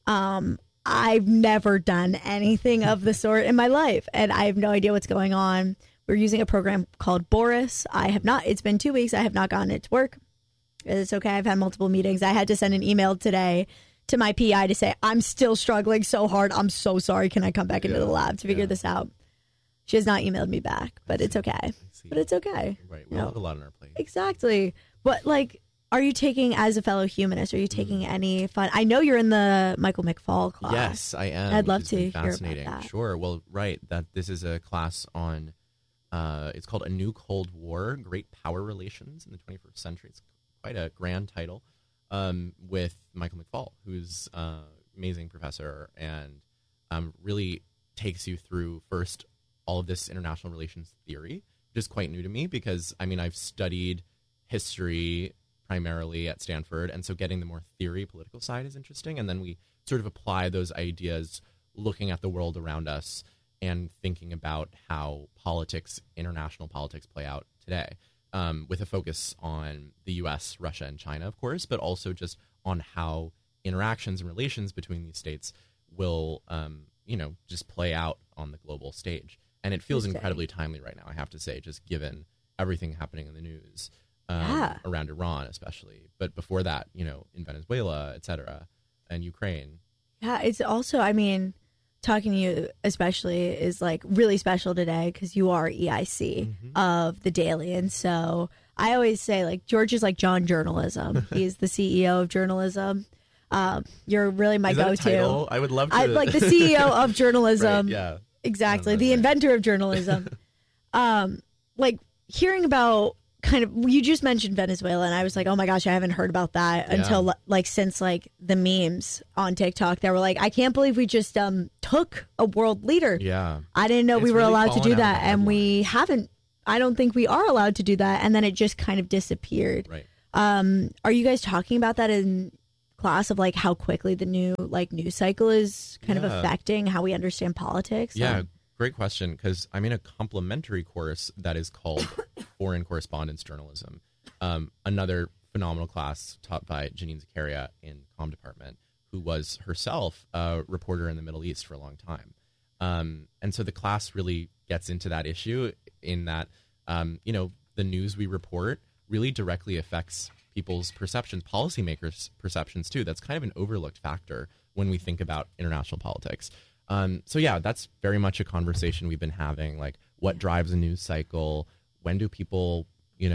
[SPEAKER 4] I've never done anything of the sort in my life, and I have no idea what's going on. We're using a program called Boris. I have not. It's been 2 weeks. I have not gotten it to work. It's okay. I've had multiple meetings. I had to send an email today to my PI to say, I'm still struggling so hard. I'm so sorry. Can I come back into the lab to figure this out? She has not emailed me back, but it's okay. But it's okay.
[SPEAKER 5] Right. We all have a lot on our plate.
[SPEAKER 4] Exactly. What, like, are you taking, as a fellow humanist, are you taking any fun? I know you're in the Michael McFall class.
[SPEAKER 5] Yes, I am.
[SPEAKER 4] I'd
[SPEAKER 5] which
[SPEAKER 4] love
[SPEAKER 5] has
[SPEAKER 4] to
[SPEAKER 5] been
[SPEAKER 4] hear about
[SPEAKER 5] fascinating.
[SPEAKER 4] that.
[SPEAKER 5] Sure. Well, right. That this is a class on. It's called A New Cold War: Great Power Relations in the 21st Century. It's quite a grand title. With Michael McFall, who's amazing professor and really takes you through first all of this international relations theory, which is quite new to me because I've studied history primarily at Stanford, and so getting the more theory political side is interesting, and then we sort of apply those ideas looking at the world around us and thinking about how international politics play out today, with a focus on the US, Russia, and China, of course, but also just on how interactions and relations between these states will just play out on the global stage. And it feels incredibly timely right now, I have to say, just given everything happening in the news around Iran especially, but before that, in Venezuela, et cetera, and Ukraine.
[SPEAKER 4] Yeah, it's also, talking to you especially is like really special today because you are EIC of the Daily. And so I always say like George is like John Journalism. He's the CEO of journalism. You're really my
[SPEAKER 5] Is that a
[SPEAKER 4] go-to.
[SPEAKER 5] title? I would love to.
[SPEAKER 4] I like the CEO of journalism.
[SPEAKER 5] Right, yeah.
[SPEAKER 4] Exactly. The inventor of journalism. Like hearing about kind of, you just mentioned Venezuela and I was like, oh my gosh, I haven't heard about that until like since like the memes on TikTok that were like, I can't believe we just took a world leader.
[SPEAKER 5] Yeah.
[SPEAKER 4] I didn't know
[SPEAKER 5] It's
[SPEAKER 4] we were
[SPEAKER 5] really
[SPEAKER 4] allowed to
[SPEAKER 5] fallen
[SPEAKER 4] do
[SPEAKER 5] out of
[SPEAKER 4] that.
[SPEAKER 5] the
[SPEAKER 4] And we
[SPEAKER 5] headlines.
[SPEAKER 4] haven't, I don't think we are allowed to do that. And then it just kind of disappeared.
[SPEAKER 5] Right.
[SPEAKER 4] Are you guys talking about that in class of like how quickly the new like news cycle is kind of
[SPEAKER 5] Yeah.
[SPEAKER 4] affecting how we understand politics?
[SPEAKER 5] Yeah, great question. Because I'm in a complementary course that is called Foreign Correspondence Journalism. Another phenomenal class taught by Janine Zakaria in Comm Department, who was herself a reporter in the Middle East for a long time. And so the class really gets into that issue in that, the news we report really directly affects people's perceptions, policymakers' perceptions too. That's kind of an overlooked factor when we think about international politics. So yeah, that's very much a conversation we've been having. Like, what drives a news cycle? When do people,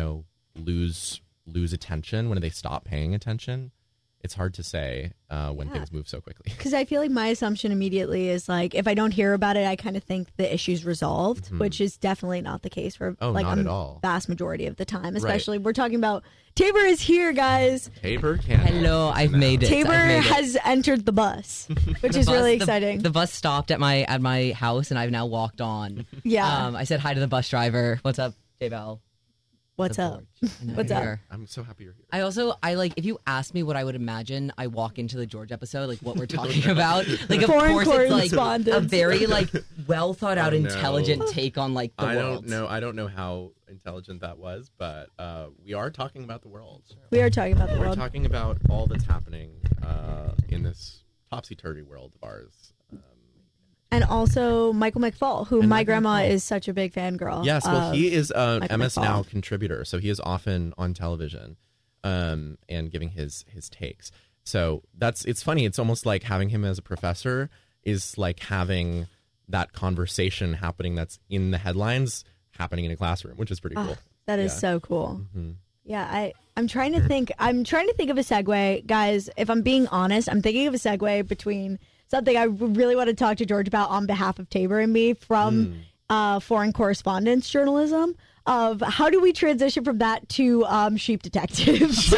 [SPEAKER 5] lose attention? When do they stop paying attention? It's hard to say when things move so quickly.
[SPEAKER 4] Because I feel like my assumption immediately is like, if I don't hear about it, I kind of think the issue's resolved, which is definitely not the case for like
[SPEAKER 5] not
[SPEAKER 4] a
[SPEAKER 5] at all.
[SPEAKER 4] vast majority of the time. Especially we're talking about Tabor is here, guys.
[SPEAKER 5] Tabor can.
[SPEAKER 6] Hello, I've made it.
[SPEAKER 4] Tabor
[SPEAKER 6] I've made it.
[SPEAKER 4] has entered the bus, which is
[SPEAKER 6] bus-
[SPEAKER 4] really
[SPEAKER 6] the-
[SPEAKER 4] exciting.
[SPEAKER 6] The bus stopped at my house, and I've now walked on.
[SPEAKER 4] Yeah.
[SPEAKER 6] I said hi to the bus driver. What's up, J-Bell?
[SPEAKER 4] What's up? What's up?
[SPEAKER 5] I'm so happy you're here.
[SPEAKER 6] I like, if you ask me what I would imagine, I walk into the George episode, like what we're talking about. Like, of
[SPEAKER 4] Foreign
[SPEAKER 6] course, it's like
[SPEAKER 4] correspondence.
[SPEAKER 6] a very like well thought out,
[SPEAKER 5] Oh, no.
[SPEAKER 6] intelligent take on like the world.
[SPEAKER 5] I don't know how intelligent that was, but we are talking about the world.
[SPEAKER 4] We are talking about the
[SPEAKER 5] We're
[SPEAKER 4] world.
[SPEAKER 5] talking about all that's happening in this topsy-turvy world of ours.
[SPEAKER 4] And also Michael McFall, who
[SPEAKER 5] And
[SPEAKER 4] my
[SPEAKER 5] Michael
[SPEAKER 4] grandma
[SPEAKER 5] McFall.
[SPEAKER 4] is such a big fangirl.
[SPEAKER 5] Yes, well,
[SPEAKER 4] of.
[SPEAKER 5] he is an
[SPEAKER 4] Michael
[SPEAKER 5] MS Now
[SPEAKER 4] McFall.
[SPEAKER 5] contributor, so he is often on television and giving his takes. So it's funny. It's almost like having him as a professor is like having that conversation happening that's in the headlines happening in a classroom, which is pretty cool.
[SPEAKER 4] That is
[SPEAKER 5] Yeah.
[SPEAKER 4] so cool.
[SPEAKER 5] Mhm.
[SPEAKER 4] Yeah, I'm trying to think. I'm trying to think of a segue, guys. If I'm being honest, I'm thinking of a segue between something I really want to talk to George about on behalf of Tabor and me from foreign correspondence journalism. Of how do we transition from that to sheep detectives?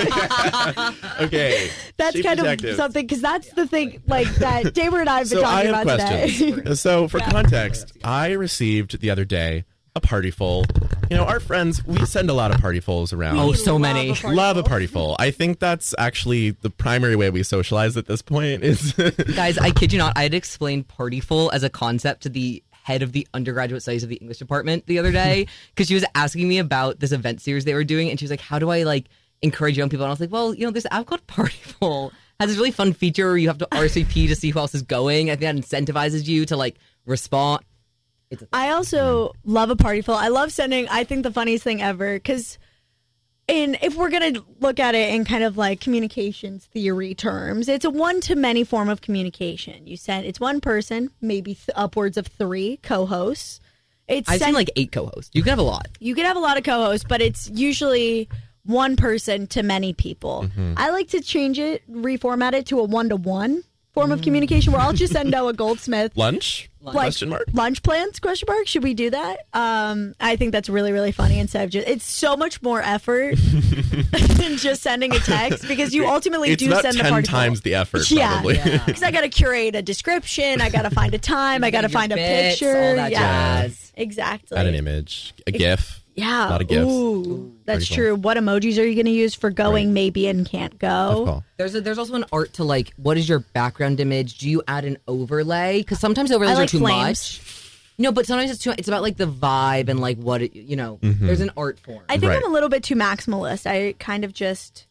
[SPEAKER 5] Okay,
[SPEAKER 4] That's
[SPEAKER 5] Sheep
[SPEAKER 4] kind
[SPEAKER 5] detectives.
[SPEAKER 4] of something because that's the thing like that Tabor and I have been
[SPEAKER 5] So I
[SPEAKER 4] talking
[SPEAKER 5] have
[SPEAKER 4] about
[SPEAKER 5] questions.
[SPEAKER 4] today.
[SPEAKER 5] So for context, I received the other day a party full. Our friends, we send a lot of party fulls around.
[SPEAKER 6] Oh, so many.
[SPEAKER 5] Love a party full. I think that's actually the primary way we socialize at this point is
[SPEAKER 6] Guys, I kid you not, I had to explain partyful as a concept to the head of the undergraduate studies of the English department the other day because she was asking me about this event series they were doing, and she was like, how do I like encourage young people? And I was like, well, this app called Partyful has this really fun feature where you have to RSVP to see who else is going. I think that incentivizes you to like respond.
[SPEAKER 4] I also love a party full. I love sending. I think the funniest thing ever because if we're gonna look at it in kind of like communications theory terms, it's a one-to-many form of communication. It's one person, maybe upwards of 3 co-hosts.
[SPEAKER 6] I've seen like 8 co-hosts. You can have a lot.
[SPEAKER 4] You can have a lot of co-hosts, but it's usually one person to many people. I like to change it, reformat it to a one-to-one form of communication where I'll just send Noah Goldsmith.
[SPEAKER 5] lunch? Question mark?
[SPEAKER 4] Lunch plans? Question mark? Should we do that? I think that's really, really funny. Instead of just, it's so much more effort than just sending a text because you ultimately
[SPEAKER 5] It's
[SPEAKER 4] do
[SPEAKER 5] about
[SPEAKER 4] send the
[SPEAKER 5] 10
[SPEAKER 4] party
[SPEAKER 5] times
[SPEAKER 4] full.
[SPEAKER 5] the effort,
[SPEAKER 4] Yeah,
[SPEAKER 5] probably.
[SPEAKER 4] because I got to curate a description. I got to find a time. I got to
[SPEAKER 6] Your
[SPEAKER 4] find a
[SPEAKER 6] bits,
[SPEAKER 4] picture.
[SPEAKER 6] all that
[SPEAKER 4] Yeah,
[SPEAKER 6] jazz.
[SPEAKER 4] exactly.
[SPEAKER 5] Add an image, a GIF.
[SPEAKER 4] Yeah,
[SPEAKER 5] A lot of GIFs.
[SPEAKER 4] Ooh, that's
[SPEAKER 5] Pretty cool.
[SPEAKER 4] true. What emojis are you going to use for going,
[SPEAKER 5] Right.
[SPEAKER 4] maybe, and can't go?
[SPEAKER 5] Cool.
[SPEAKER 6] There's also an art to like, what is your background image? Do you add an overlay? Because sometimes overlays
[SPEAKER 4] I like
[SPEAKER 6] are too
[SPEAKER 4] flames.
[SPEAKER 6] much. No, but sometimes it's about like the vibe and like what it, There's an art form.
[SPEAKER 4] I think
[SPEAKER 5] Right.
[SPEAKER 4] I'm a little bit too maximalist. I kind of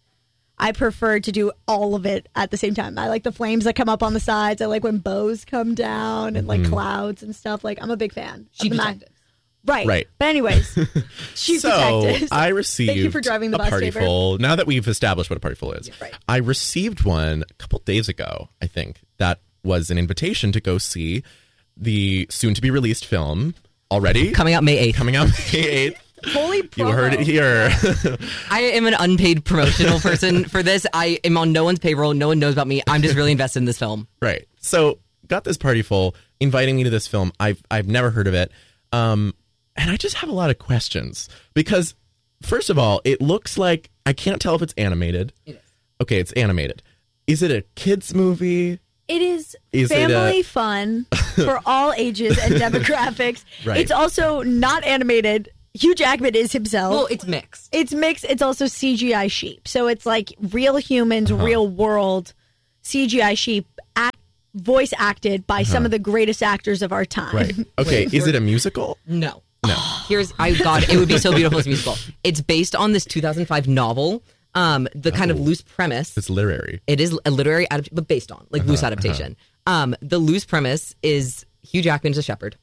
[SPEAKER 4] I prefer to do all of it at the same time. I like the flames that come up on the sides. I like when bows come down and like clouds and stuff. Like, I'm a big fan. of
[SPEAKER 6] Sheep
[SPEAKER 4] the
[SPEAKER 6] detectives.
[SPEAKER 4] Right.
[SPEAKER 5] Right.
[SPEAKER 4] But anyways, sheep
[SPEAKER 5] So
[SPEAKER 4] detectives.
[SPEAKER 5] I received
[SPEAKER 4] Thank you for driving the
[SPEAKER 5] a
[SPEAKER 4] bus,
[SPEAKER 5] party
[SPEAKER 4] Tabor.
[SPEAKER 5] full. Now that we've established what a party full is,
[SPEAKER 4] right.
[SPEAKER 5] I received one a couple days ago, I think, that was an invitation to go see the soon-to-be-released film already.
[SPEAKER 6] Coming out May 8th.
[SPEAKER 5] Coming out May 8th.
[SPEAKER 4] Holy promo.
[SPEAKER 5] You heard it here.
[SPEAKER 6] I am an unpaid promotional person for this. I am on no one's payroll. No one knows about me. I'm just really invested in this film.
[SPEAKER 5] Right. So got this party full, inviting me to this film. I've never heard of it. And I just have a lot of questions because, first of all, it looks like, I can't tell if it's animated.
[SPEAKER 6] It is.
[SPEAKER 5] Okay, it's animated. Is it a kid's movie?
[SPEAKER 4] It is
[SPEAKER 5] Is it
[SPEAKER 4] family fun for all ages and demographics.
[SPEAKER 5] Right.
[SPEAKER 4] It's also not animated. Hugh Jackman is himself.
[SPEAKER 6] Well, it's mixed.
[SPEAKER 4] It's mixed. It's also CGI sheep. So it's like real humans, real world CGI sheep, voice acted by some of the greatest actors of our time.
[SPEAKER 5] Right. Okay, is it a musical?
[SPEAKER 6] No.
[SPEAKER 5] No.
[SPEAKER 6] It would be so beautiful as a musical. It's based on this 2005 novel. The kind of loose premise.
[SPEAKER 5] It's literary.
[SPEAKER 6] It is a literary adaptation, but based on loose adaptation. The loose premise is Hugh Jackman is a shepherd.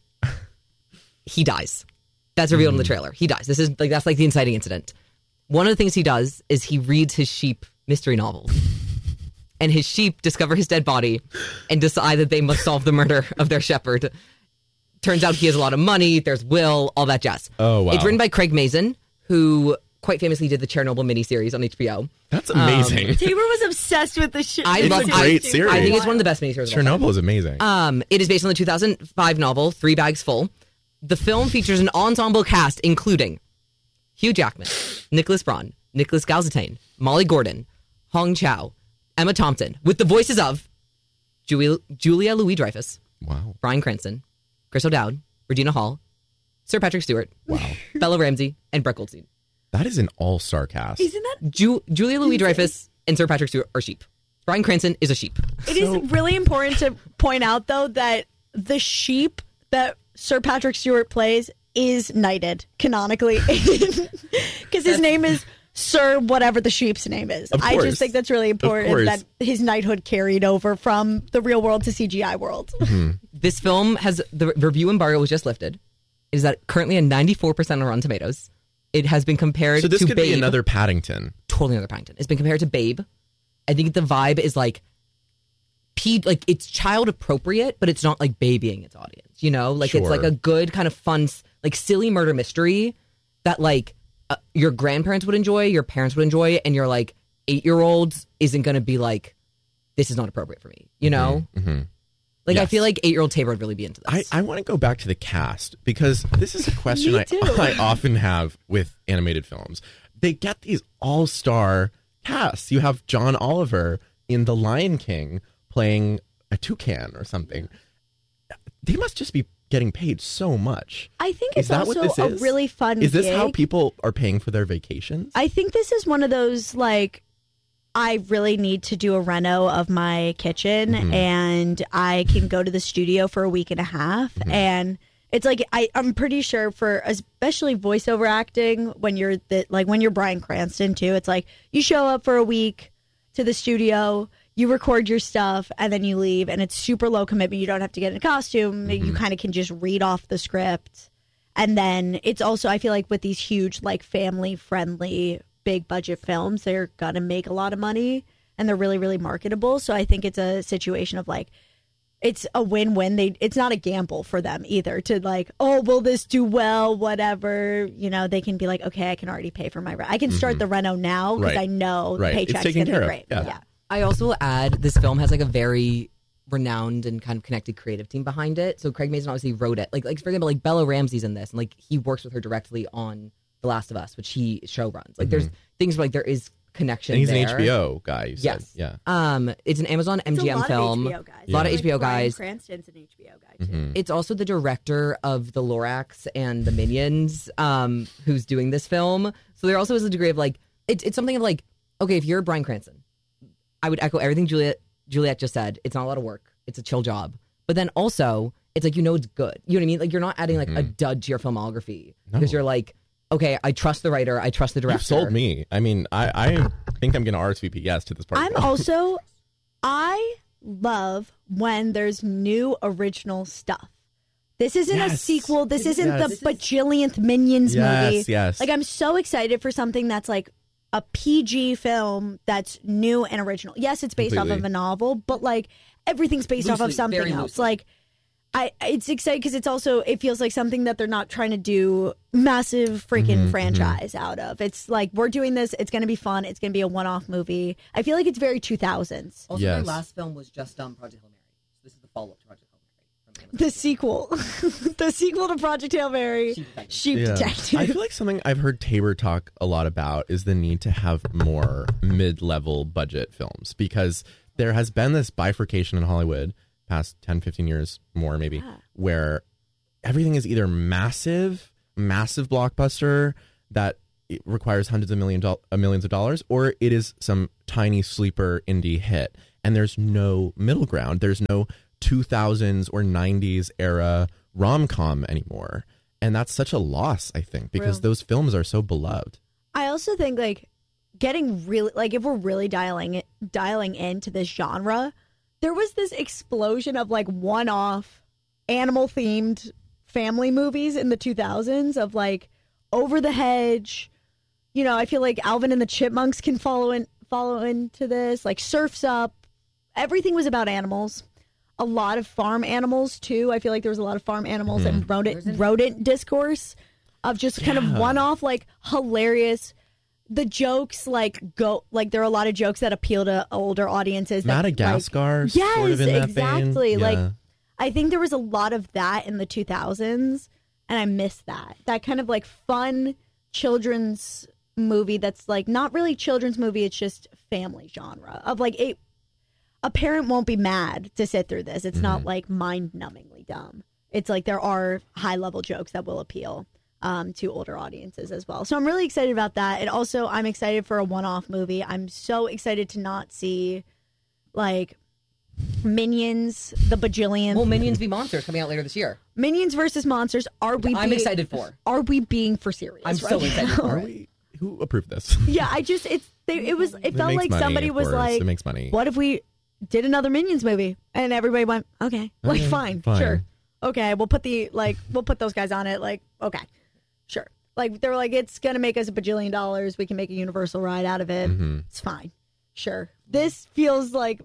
[SPEAKER 6] He dies. That's revealed in the trailer. He dies. This is that's the inciting incident. One of the things he does is he reads his sheep mystery novels. And his sheep discover his dead body and decide that they must solve the murder of their shepherd. Turns out he has a lot of money. There's will, all that jazz.
[SPEAKER 5] Oh, wow.
[SPEAKER 6] It's written by Craig Mazin, who quite famously did the Chernobyl miniseries on HBO.
[SPEAKER 5] That's amazing.
[SPEAKER 4] Taylor was obsessed with the shit.
[SPEAKER 6] It's
[SPEAKER 5] a great series.
[SPEAKER 6] I think it's one of the best miniseries of all time.
[SPEAKER 5] Chernobyl is amazing.
[SPEAKER 6] It is based on the 2005 novel, 3 Bags Full. The film features an ensemble cast including Hugh Jackman, Nicholas Braun, Nicholas Galzatane, Molly Gordon, Hong Chow, Emma Thompson, with the voices of Julia Louis-Dreyfus,
[SPEAKER 5] Wow.
[SPEAKER 6] Bryan Cranston, Chris O'Dowd, Regina Hall, Sir Patrick Stewart,
[SPEAKER 5] Wow.
[SPEAKER 6] Bella Ramsey, and Brett Goldstein.
[SPEAKER 5] That is an all-star cast.
[SPEAKER 4] Isn't that?
[SPEAKER 6] Julia Louis-Dreyfus and Sir Patrick Stewart are sheep. Bryan Cranston is a sheep.
[SPEAKER 4] It is really important to point out, though, that the sheep that Sir Patrick Stewart plays is knighted canonically because his name is Sir whatever the sheep's name is.
[SPEAKER 5] Of
[SPEAKER 4] I
[SPEAKER 5] course.
[SPEAKER 4] just think that's really important
[SPEAKER 5] course.
[SPEAKER 4] that his knighthood carried over from the real world to CGI world.
[SPEAKER 6] This film has the review embargo was just lifted. It is at currently a 94% on Rotten Tomatoes. It has been compared
[SPEAKER 5] So this
[SPEAKER 6] to
[SPEAKER 5] could
[SPEAKER 6] Babe.
[SPEAKER 5] be another Paddington.
[SPEAKER 6] Totally another Paddington. It's been compared to Babe. I think the vibe is like it's child appropriate, but it's not like babying its audience. You know, like it's like
[SPEAKER 5] Sure.
[SPEAKER 6] a good kind of fun, like silly murder mystery that like your grandparents would enjoy, your parents would enjoy, and your like 8-year-olds isn't going to be like, this is not appropriate for me. You know, like I
[SPEAKER 5] Yes.
[SPEAKER 6] feel like 8-year-old Tabor would really be into this.
[SPEAKER 5] I want to go back to the cast because this is a question
[SPEAKER 4] Me too.
[SPEAKER 5] I often have with animated films. They get these all-star casts. You have John Oliver in The Lion King playing a toucan or something. They must just be getting paid so much.
[SPEAKER 4] I think
[SPEAKER 5] Is
[SPEAKER 4] it's
[SPEAKER 5] that what
[SPEAKER 4] also
[SPEAKER 5] this
[SPEAKER 4] a
[SPEAKER 5] is?
[SPEAKER 4] really fun
[SPEAKER 5] Is this
[SPEAKER 4] gig.
[SPEAKER 5] how people are paying for their vacations?
[SPEAKER 4] I think this is one of those like I really need to do a reno of my kitchen and I can go to the studio for a week and a half and it's like I'm pretty sure for especially voiceover acting when you're when you're Bryan Cranston too, it's like you show up for a week to the studio, you record your stuff and then you leave and it's super low commitment. You don't have to get in a costume. You kind of can just read off the script. And then it's also, I feel like with these huge, like family friendly, big budget films, they're going to make a lot of money and they're really, really marketable. So I think it's a situation of like, it's a win-win. It's not a gamble for them either to like, oh, will this do well? Whatever. You know, they can be like, okay, I can already pay for my rent. I can start the reno now because
[SPEAKER 5] Right.
[SPEAKER 4] I know the
[SPEAKER 5] Right. It's
[SPEAKER 4] paycheck's
[SPEAKER 5] taken
[SPEAKER 4] going to
[SPEAKER 5] care
[SPEAKER 4] be
[SPEAKER 5] of.
[SPEAKER 4] great.
[SPEAKER 5] Yeah.
[SPEAKER 4] Yeah.
[SPEAKER 6] I also will add this film has like a very renowned and kind of connected creative team behind it. So Craig Mazin obviously wrote it. Like for example, like Bella Ramsey's in this, and like he works with her directly on The Last of Us, which he show runs. Like there's things where like there is connection.
[SPEAKER 5] And he's
[SPEAKER 6] there.
[SPEAKER 5] an HBO guy, you said.
[SPEAKER 6] Yes.
[SPEAKER 5] Yeah.
[SPEAKER 6] It's an Amazon
[SPEAKER 4] It's
[SPEAKER 6] MGM film.
[SPEAKER 4] A lot of HBO guys.
[SPEAKER 6] A lot of
[SPEAKER 4] Like
[SPEAKER 6] HBO
[SPEAKER 4] Bryan
[SPEAKER 6] guys.
[SPEAKER 4] Cranston's an HBO guy too.
[SPEAKER 6] It's also the director of the Lorax and the Minions, who's doing this film. So there also is a degree of like it's something of like, okay, if you're Bryan Cranston, I would echo everything Juliet just said. It's not a lot of work. It's a chill job. But then also, it's like, it's good. You know what I mean? Like, you're not adding like a dud to your filmography because you're like, okay, I trust the writer. I trust the director.
[SPEAKER 5] You've sold me. I mean, I think I'm going to RSVP yes to this part.
[SPEAKER 4] I'm also, I love when there's new original stuff. This isn't a
[SPEAKER 5] Yes.
[SPEAKER 4] sequel. This isn't
[SPEAKER 5] Yes.
[SPEAKER 4] the bajillionth Minions movie.
[SPEAKER 5] Yes.
[SPEAKER 4] Like, I'm so excited for something that's like a PG film that's new and original. Yes, it's based off
[SPEAKER 5] Completely.
[SPEAKER 4] of a novel, but like everything's based off of
[SPEAKER 6] Loosely,
[SPEAKER 4] something
[SPEAKER 6] very
[SPEAKER 4] else.
[SPEAKER 6] loosely.
[SPEAKER 4] Like, It's exciting because it feels like something that they're not trying to do massive freaking franchise out of. It's like, we're doing this. It's going to be fun. It's going to be a one-off movie. I feel like it's very 2000s.
[SPEAKER 6] Also,
[SPEAKER 5] Yes.
[SPEAKER 6] their last film was just Project Hail Mary. So this is the follow-up to Project Hail Mary.
[SPEAKER 4] The sequel. The sequel to Project Hail Mary. Sheep Detective.
[SPEAKER 5] I feel like something I've heard Tabor talk a lot about is the need to have more mid-level budget films, because there has been this bifurcation in Hollywood past 10, 15 years more maybe, where everything is either massive blockbuster that it requires hundreds of millions of dollars, or it is some tiny sleeper indie hit. And there's no middle ground. There's no 2000s or 90s era rom-com anymore. And that's such a loss, I think, because those films are so beloved.
[SPEAKER 4] I also think like getting really, like, if we're really dialing into this genre, there was this explosion of like one-off animal themed family movies in the 2000s of like Over the Hedge. You know, I feel like Alvin and the Chipmunks can follow into this, like Surf's Up. Everything was about animals. A lot of farm animals too. I feel like there was a lot of farm animals and rodent discourse of just kind of one-off, like hilarious. The jokes there are a lot of jokes that appeal to older audiences.
[SPEAKER 5] Madagascar,
[SPEAKER 4] like, yes,
[SPEAKER 5] sort of in that
[SPEAKER 4] exactly.
[SPEAKER 5] vein.
[SPEAKER 4] Like, I think there was a lot of that in the 2000s, and I miss that. That kind of like fun children's movie that's like not really children's movie. It's just family genre of like a parent won't be mad to sit through this. It's not like mind-numbingly dumb. It's like there are high-level jokes that will appeal to older audiences as well. So I'm really excited about that. And also I'm excited for a one-off movie. I'm so excited to not see like Minions, the Bajillion.
[SPEAKER 6] Well, Minions v. Monsters coming out later this year.
[SPEAKER 4] Minions versus Monsters.
[SPEAKER 6] I'm excited for.
[SPEAKER 4] Are we being for serious?
[SPEAKER 6] I'm so excited for
[SPEAKER 5] Are
[SPEAKER 6] it.
[SPEAKER 5] we? Who approved this?
[SPEAKER 4] Yeah, it felt like
[SPEAKER 5] money,
[SPEAKER 4] somebody
[SPEAKER 5] of
[SPEAKER 4] was
[SPEAKER 5] course.
[SPEAKER 4] like,
[SPEAKER 5] It makes money.
[SPEAKER 4] what if we did another Minions movie? And everybody went, okay, like fine, sure. Okay, we'll put those guys on it. Like, okay, sure. Like, they were like, it's going to make us $1 bajillion. We can make a Universal ride out of it. It's fine. Sure. This feels like,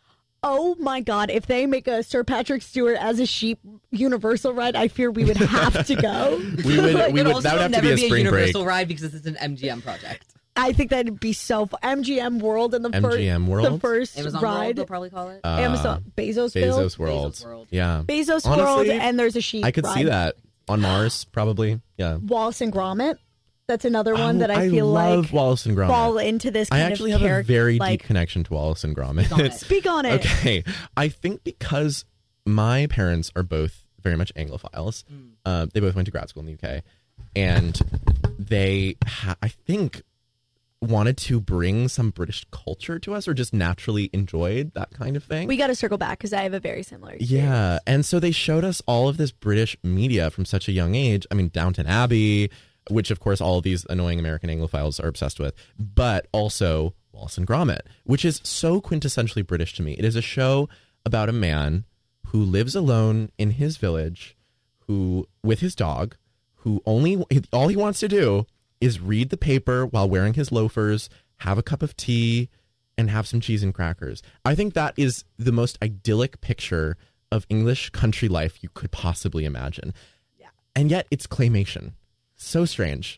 [SPEAKER 4] oh my God, if they make a Sir Patrick Stewart as a sheep Universal ride, I fear we would have to go.
[SPEAKER 5] We would.
[SPEAKER 6] It
[SPEAKER 5] That
[SPEAKER 6] also
[SPEAKER 5] would have to
[SPEAKER 6] never
[SPEAKER 5] be a spring break.
[SPEAKER 6] Universal ride because this is an MGM project.
[SPEAKER 4] I think that'd be so fun. MGM World and the
[SPEAKER 5] MGM World?
[SPEAKER 4] the first
[SPEAKER 6] Amazon
[SPEAKER 4] ride.
[SPEAKER 6] World, they'll probably call it.
[SPEAKER 4] Amazon Bezos
[SPEAKER 5] Bezos World.
[SPEAKER 6] Bezos World.
[SPEAKER 5] Yeah.
[SPEAKER 4] Bezos
[SPEAKER 5] Honestly,
[SPEAKER 4] World, and there's a sheep.
[SPEAKER 5] I could
[SPEAKER 4] ride.
[SPEAKER 5] see that on Mars, probably. Yeah.
[SPEAKER 4] Wallace and Gromit. That's another one that I feel
[SPEAKER 5] love
[SPEAKER 4] like
[SPEAKER 5] Wallace and Gromit.
[SPEAKER 4] fall into this
[SPEAKER 5] I
[SPEAKER 4] kind
[SPEAKER 5] actually
[SPEAKER 4] of
[SPEAKER 5] have
[SPEAKER 4] character.
[SPEAKER 5] a very
[SPEAKER 4] like,
[SPEAKER 5] deep connection to Wallace and Gromit.
[SPEAKER 4] Speak on it.
[SPEAKER 5] Okay. I think because my parents are both very much Anglophiles. They both went to grad school in the UK. And they, I think, wanted to bring some British culture to us, or just naturally enjoyed that kind of thing.
[SPEAKER 4] We got to circle back because I have a very similar experience.
[SPEAKER 5] Yeah. And so they showed us all of this British media from such a young age. I mean, Downton Abbey, which of course all of these annoying American Anglophiles are obsessed with, but also Wallace and Gromit, which is so quintessentially British to me. It is a show about a man who lives alone in his village, who, with his dog, who all he wants to do is read the paper while wearing his loafers, have a cup of tea, and have some cheese and crackers. I think that is the most idyllic picture of English country life you could possibly imagine.
[SPEAKER 4] Yeah.
[SPEAKER 5] And yet it's claymation. So strange.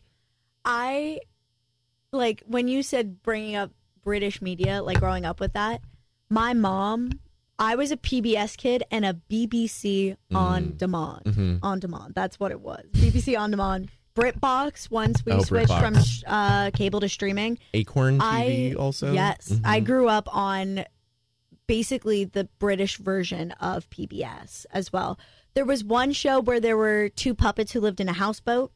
[SPEAKER 4] I, like, when you said bringing up British media, like growing up with that, my mom, I was a PBS kid and a BBC on demand. On demand. That's what it was. BBC on demand. BritBox, once we switched from cable to streaming.
[SPEAKER 5] Acorn TV also?
[SPEAKER 4] Yes. I grew up on basically the British version of PBS as well. There was one show where there were two puppets who lived in a houseboat.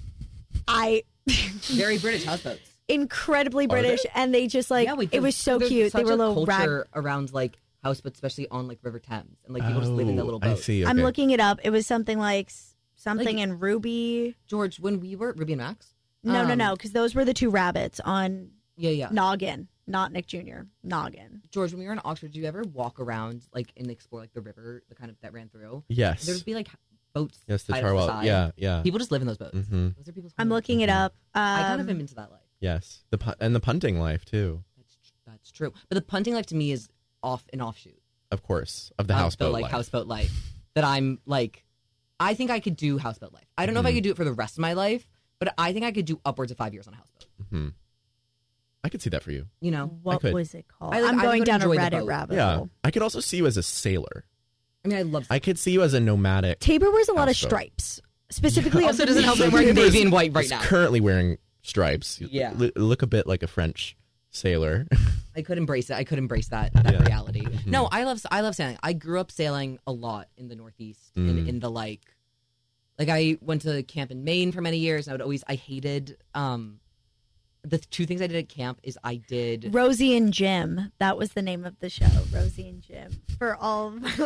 [SPEAKER 6] Very British houseboats.
[SPEAKER 4] Incredibly British, and they just like it was so cute. They were little
[SPEAKER 6] culture around like houseboats, especially on like River Thames, and like people just live in their little boats.
[SPEAKER 5] I see. Okay.
[SPEAKER 4] I'm looking it up. It was something like in Ruby.
[SPEAKER 6] George, when we were Ruby and Max.
[SPEAKER 4] No, because those were the two rabbits on
[SPEAKER 6] Noggin,
[SPEAKER 4] not Nick Jr. Noggin.
[SPEAKER 6] George, when we were in Oxford, did you ever walk around like and explore like the river, the kind of that ran through?
[SPEAKER 5] Yes.
[SPEAKER 6] There'd be like boats.
[SPEAKER 5] Yes, the
[SPEAKER 6] tied up
[SPEAKER 5] Charwell.
[SPEAKER 6] side.
[SPEAKER 5] Yeah.
[SPEAKER 6] People just live in those boats. Those are people's
[SPEAKER 4] I'm
[SPEAKER 6] homes.
[SPEAKER 4] looking it up.
[SPEAKER 6] I kind of am into that life.
[SPEAKER 5] Yes. And the punting life too.
[SPEAKER 6] That's true. But the punting life to me is an offshoot
[SPEAKER 5] Of course. Of the houseboat life.
[SPEAKER 6] houseboat life. that I'm like, I think I could do houseboat life. I don't know if I could do it for the rest of my life, but I think I could do upwards of 5 years on a houseboat.
[SPEAKER 5] Mm-hmm. I could see that for you.
[SPEAKER 6] You know,
[SPEAKER 4] What
[SPEAKER 5] could.
[SPEAKER 4] was it called?
[SPEAKER 6] I
[SPEAKER 4] I'm going
[SPEAKER 6] would
[SPEAKER 4] down a
[SPEAKER 6] enjoy the
[SPEAKER 4] Reddit
[SPEAKER 6] boat.
[SPEAKER 4] rabbit
[SPEAKER 5] Yeah,
[SPEAKER 4] hole.
[SPEAKER 5] I could also see you as a sailor.
[SPEAKER 6] I mean, I love.
[SPEAKER 5] I could see you as a nomadic.
[SPEAKER 4] Tabor wears a lot of
[SPEAKER 5] Houseboat.
[SPEAKER 4] stripes, specifically.
[SPEAKER 6] Also
[SPEAKER 4] of the
[SPEAKER 6] doesn't help that I'm
[SPEAKER 4] Navy.
[SPEAKER 6] wearing navy and white right
[SPEAKER 5] He's
[SPEAKER 6] now.
[SPEAKER 5] currently wearing stripes. You
[SPEAKER 6] Yeah.
[SPEAKER 5] look a bit like a French sailor.
[SPEAKER 6] I could embrace it. I could embrace that
[SPEAKER 5] Yeah.
[SPEAKER 6] reality. No, I love sailing. I grew up sailing a lot in the Northeast, in the like I went to camp in Maine for many years. And I hated the two things I did at camp is I did
[SPEAKER 4] Rosie and Jim. That was the name of the show. Rosie and Jim. For all of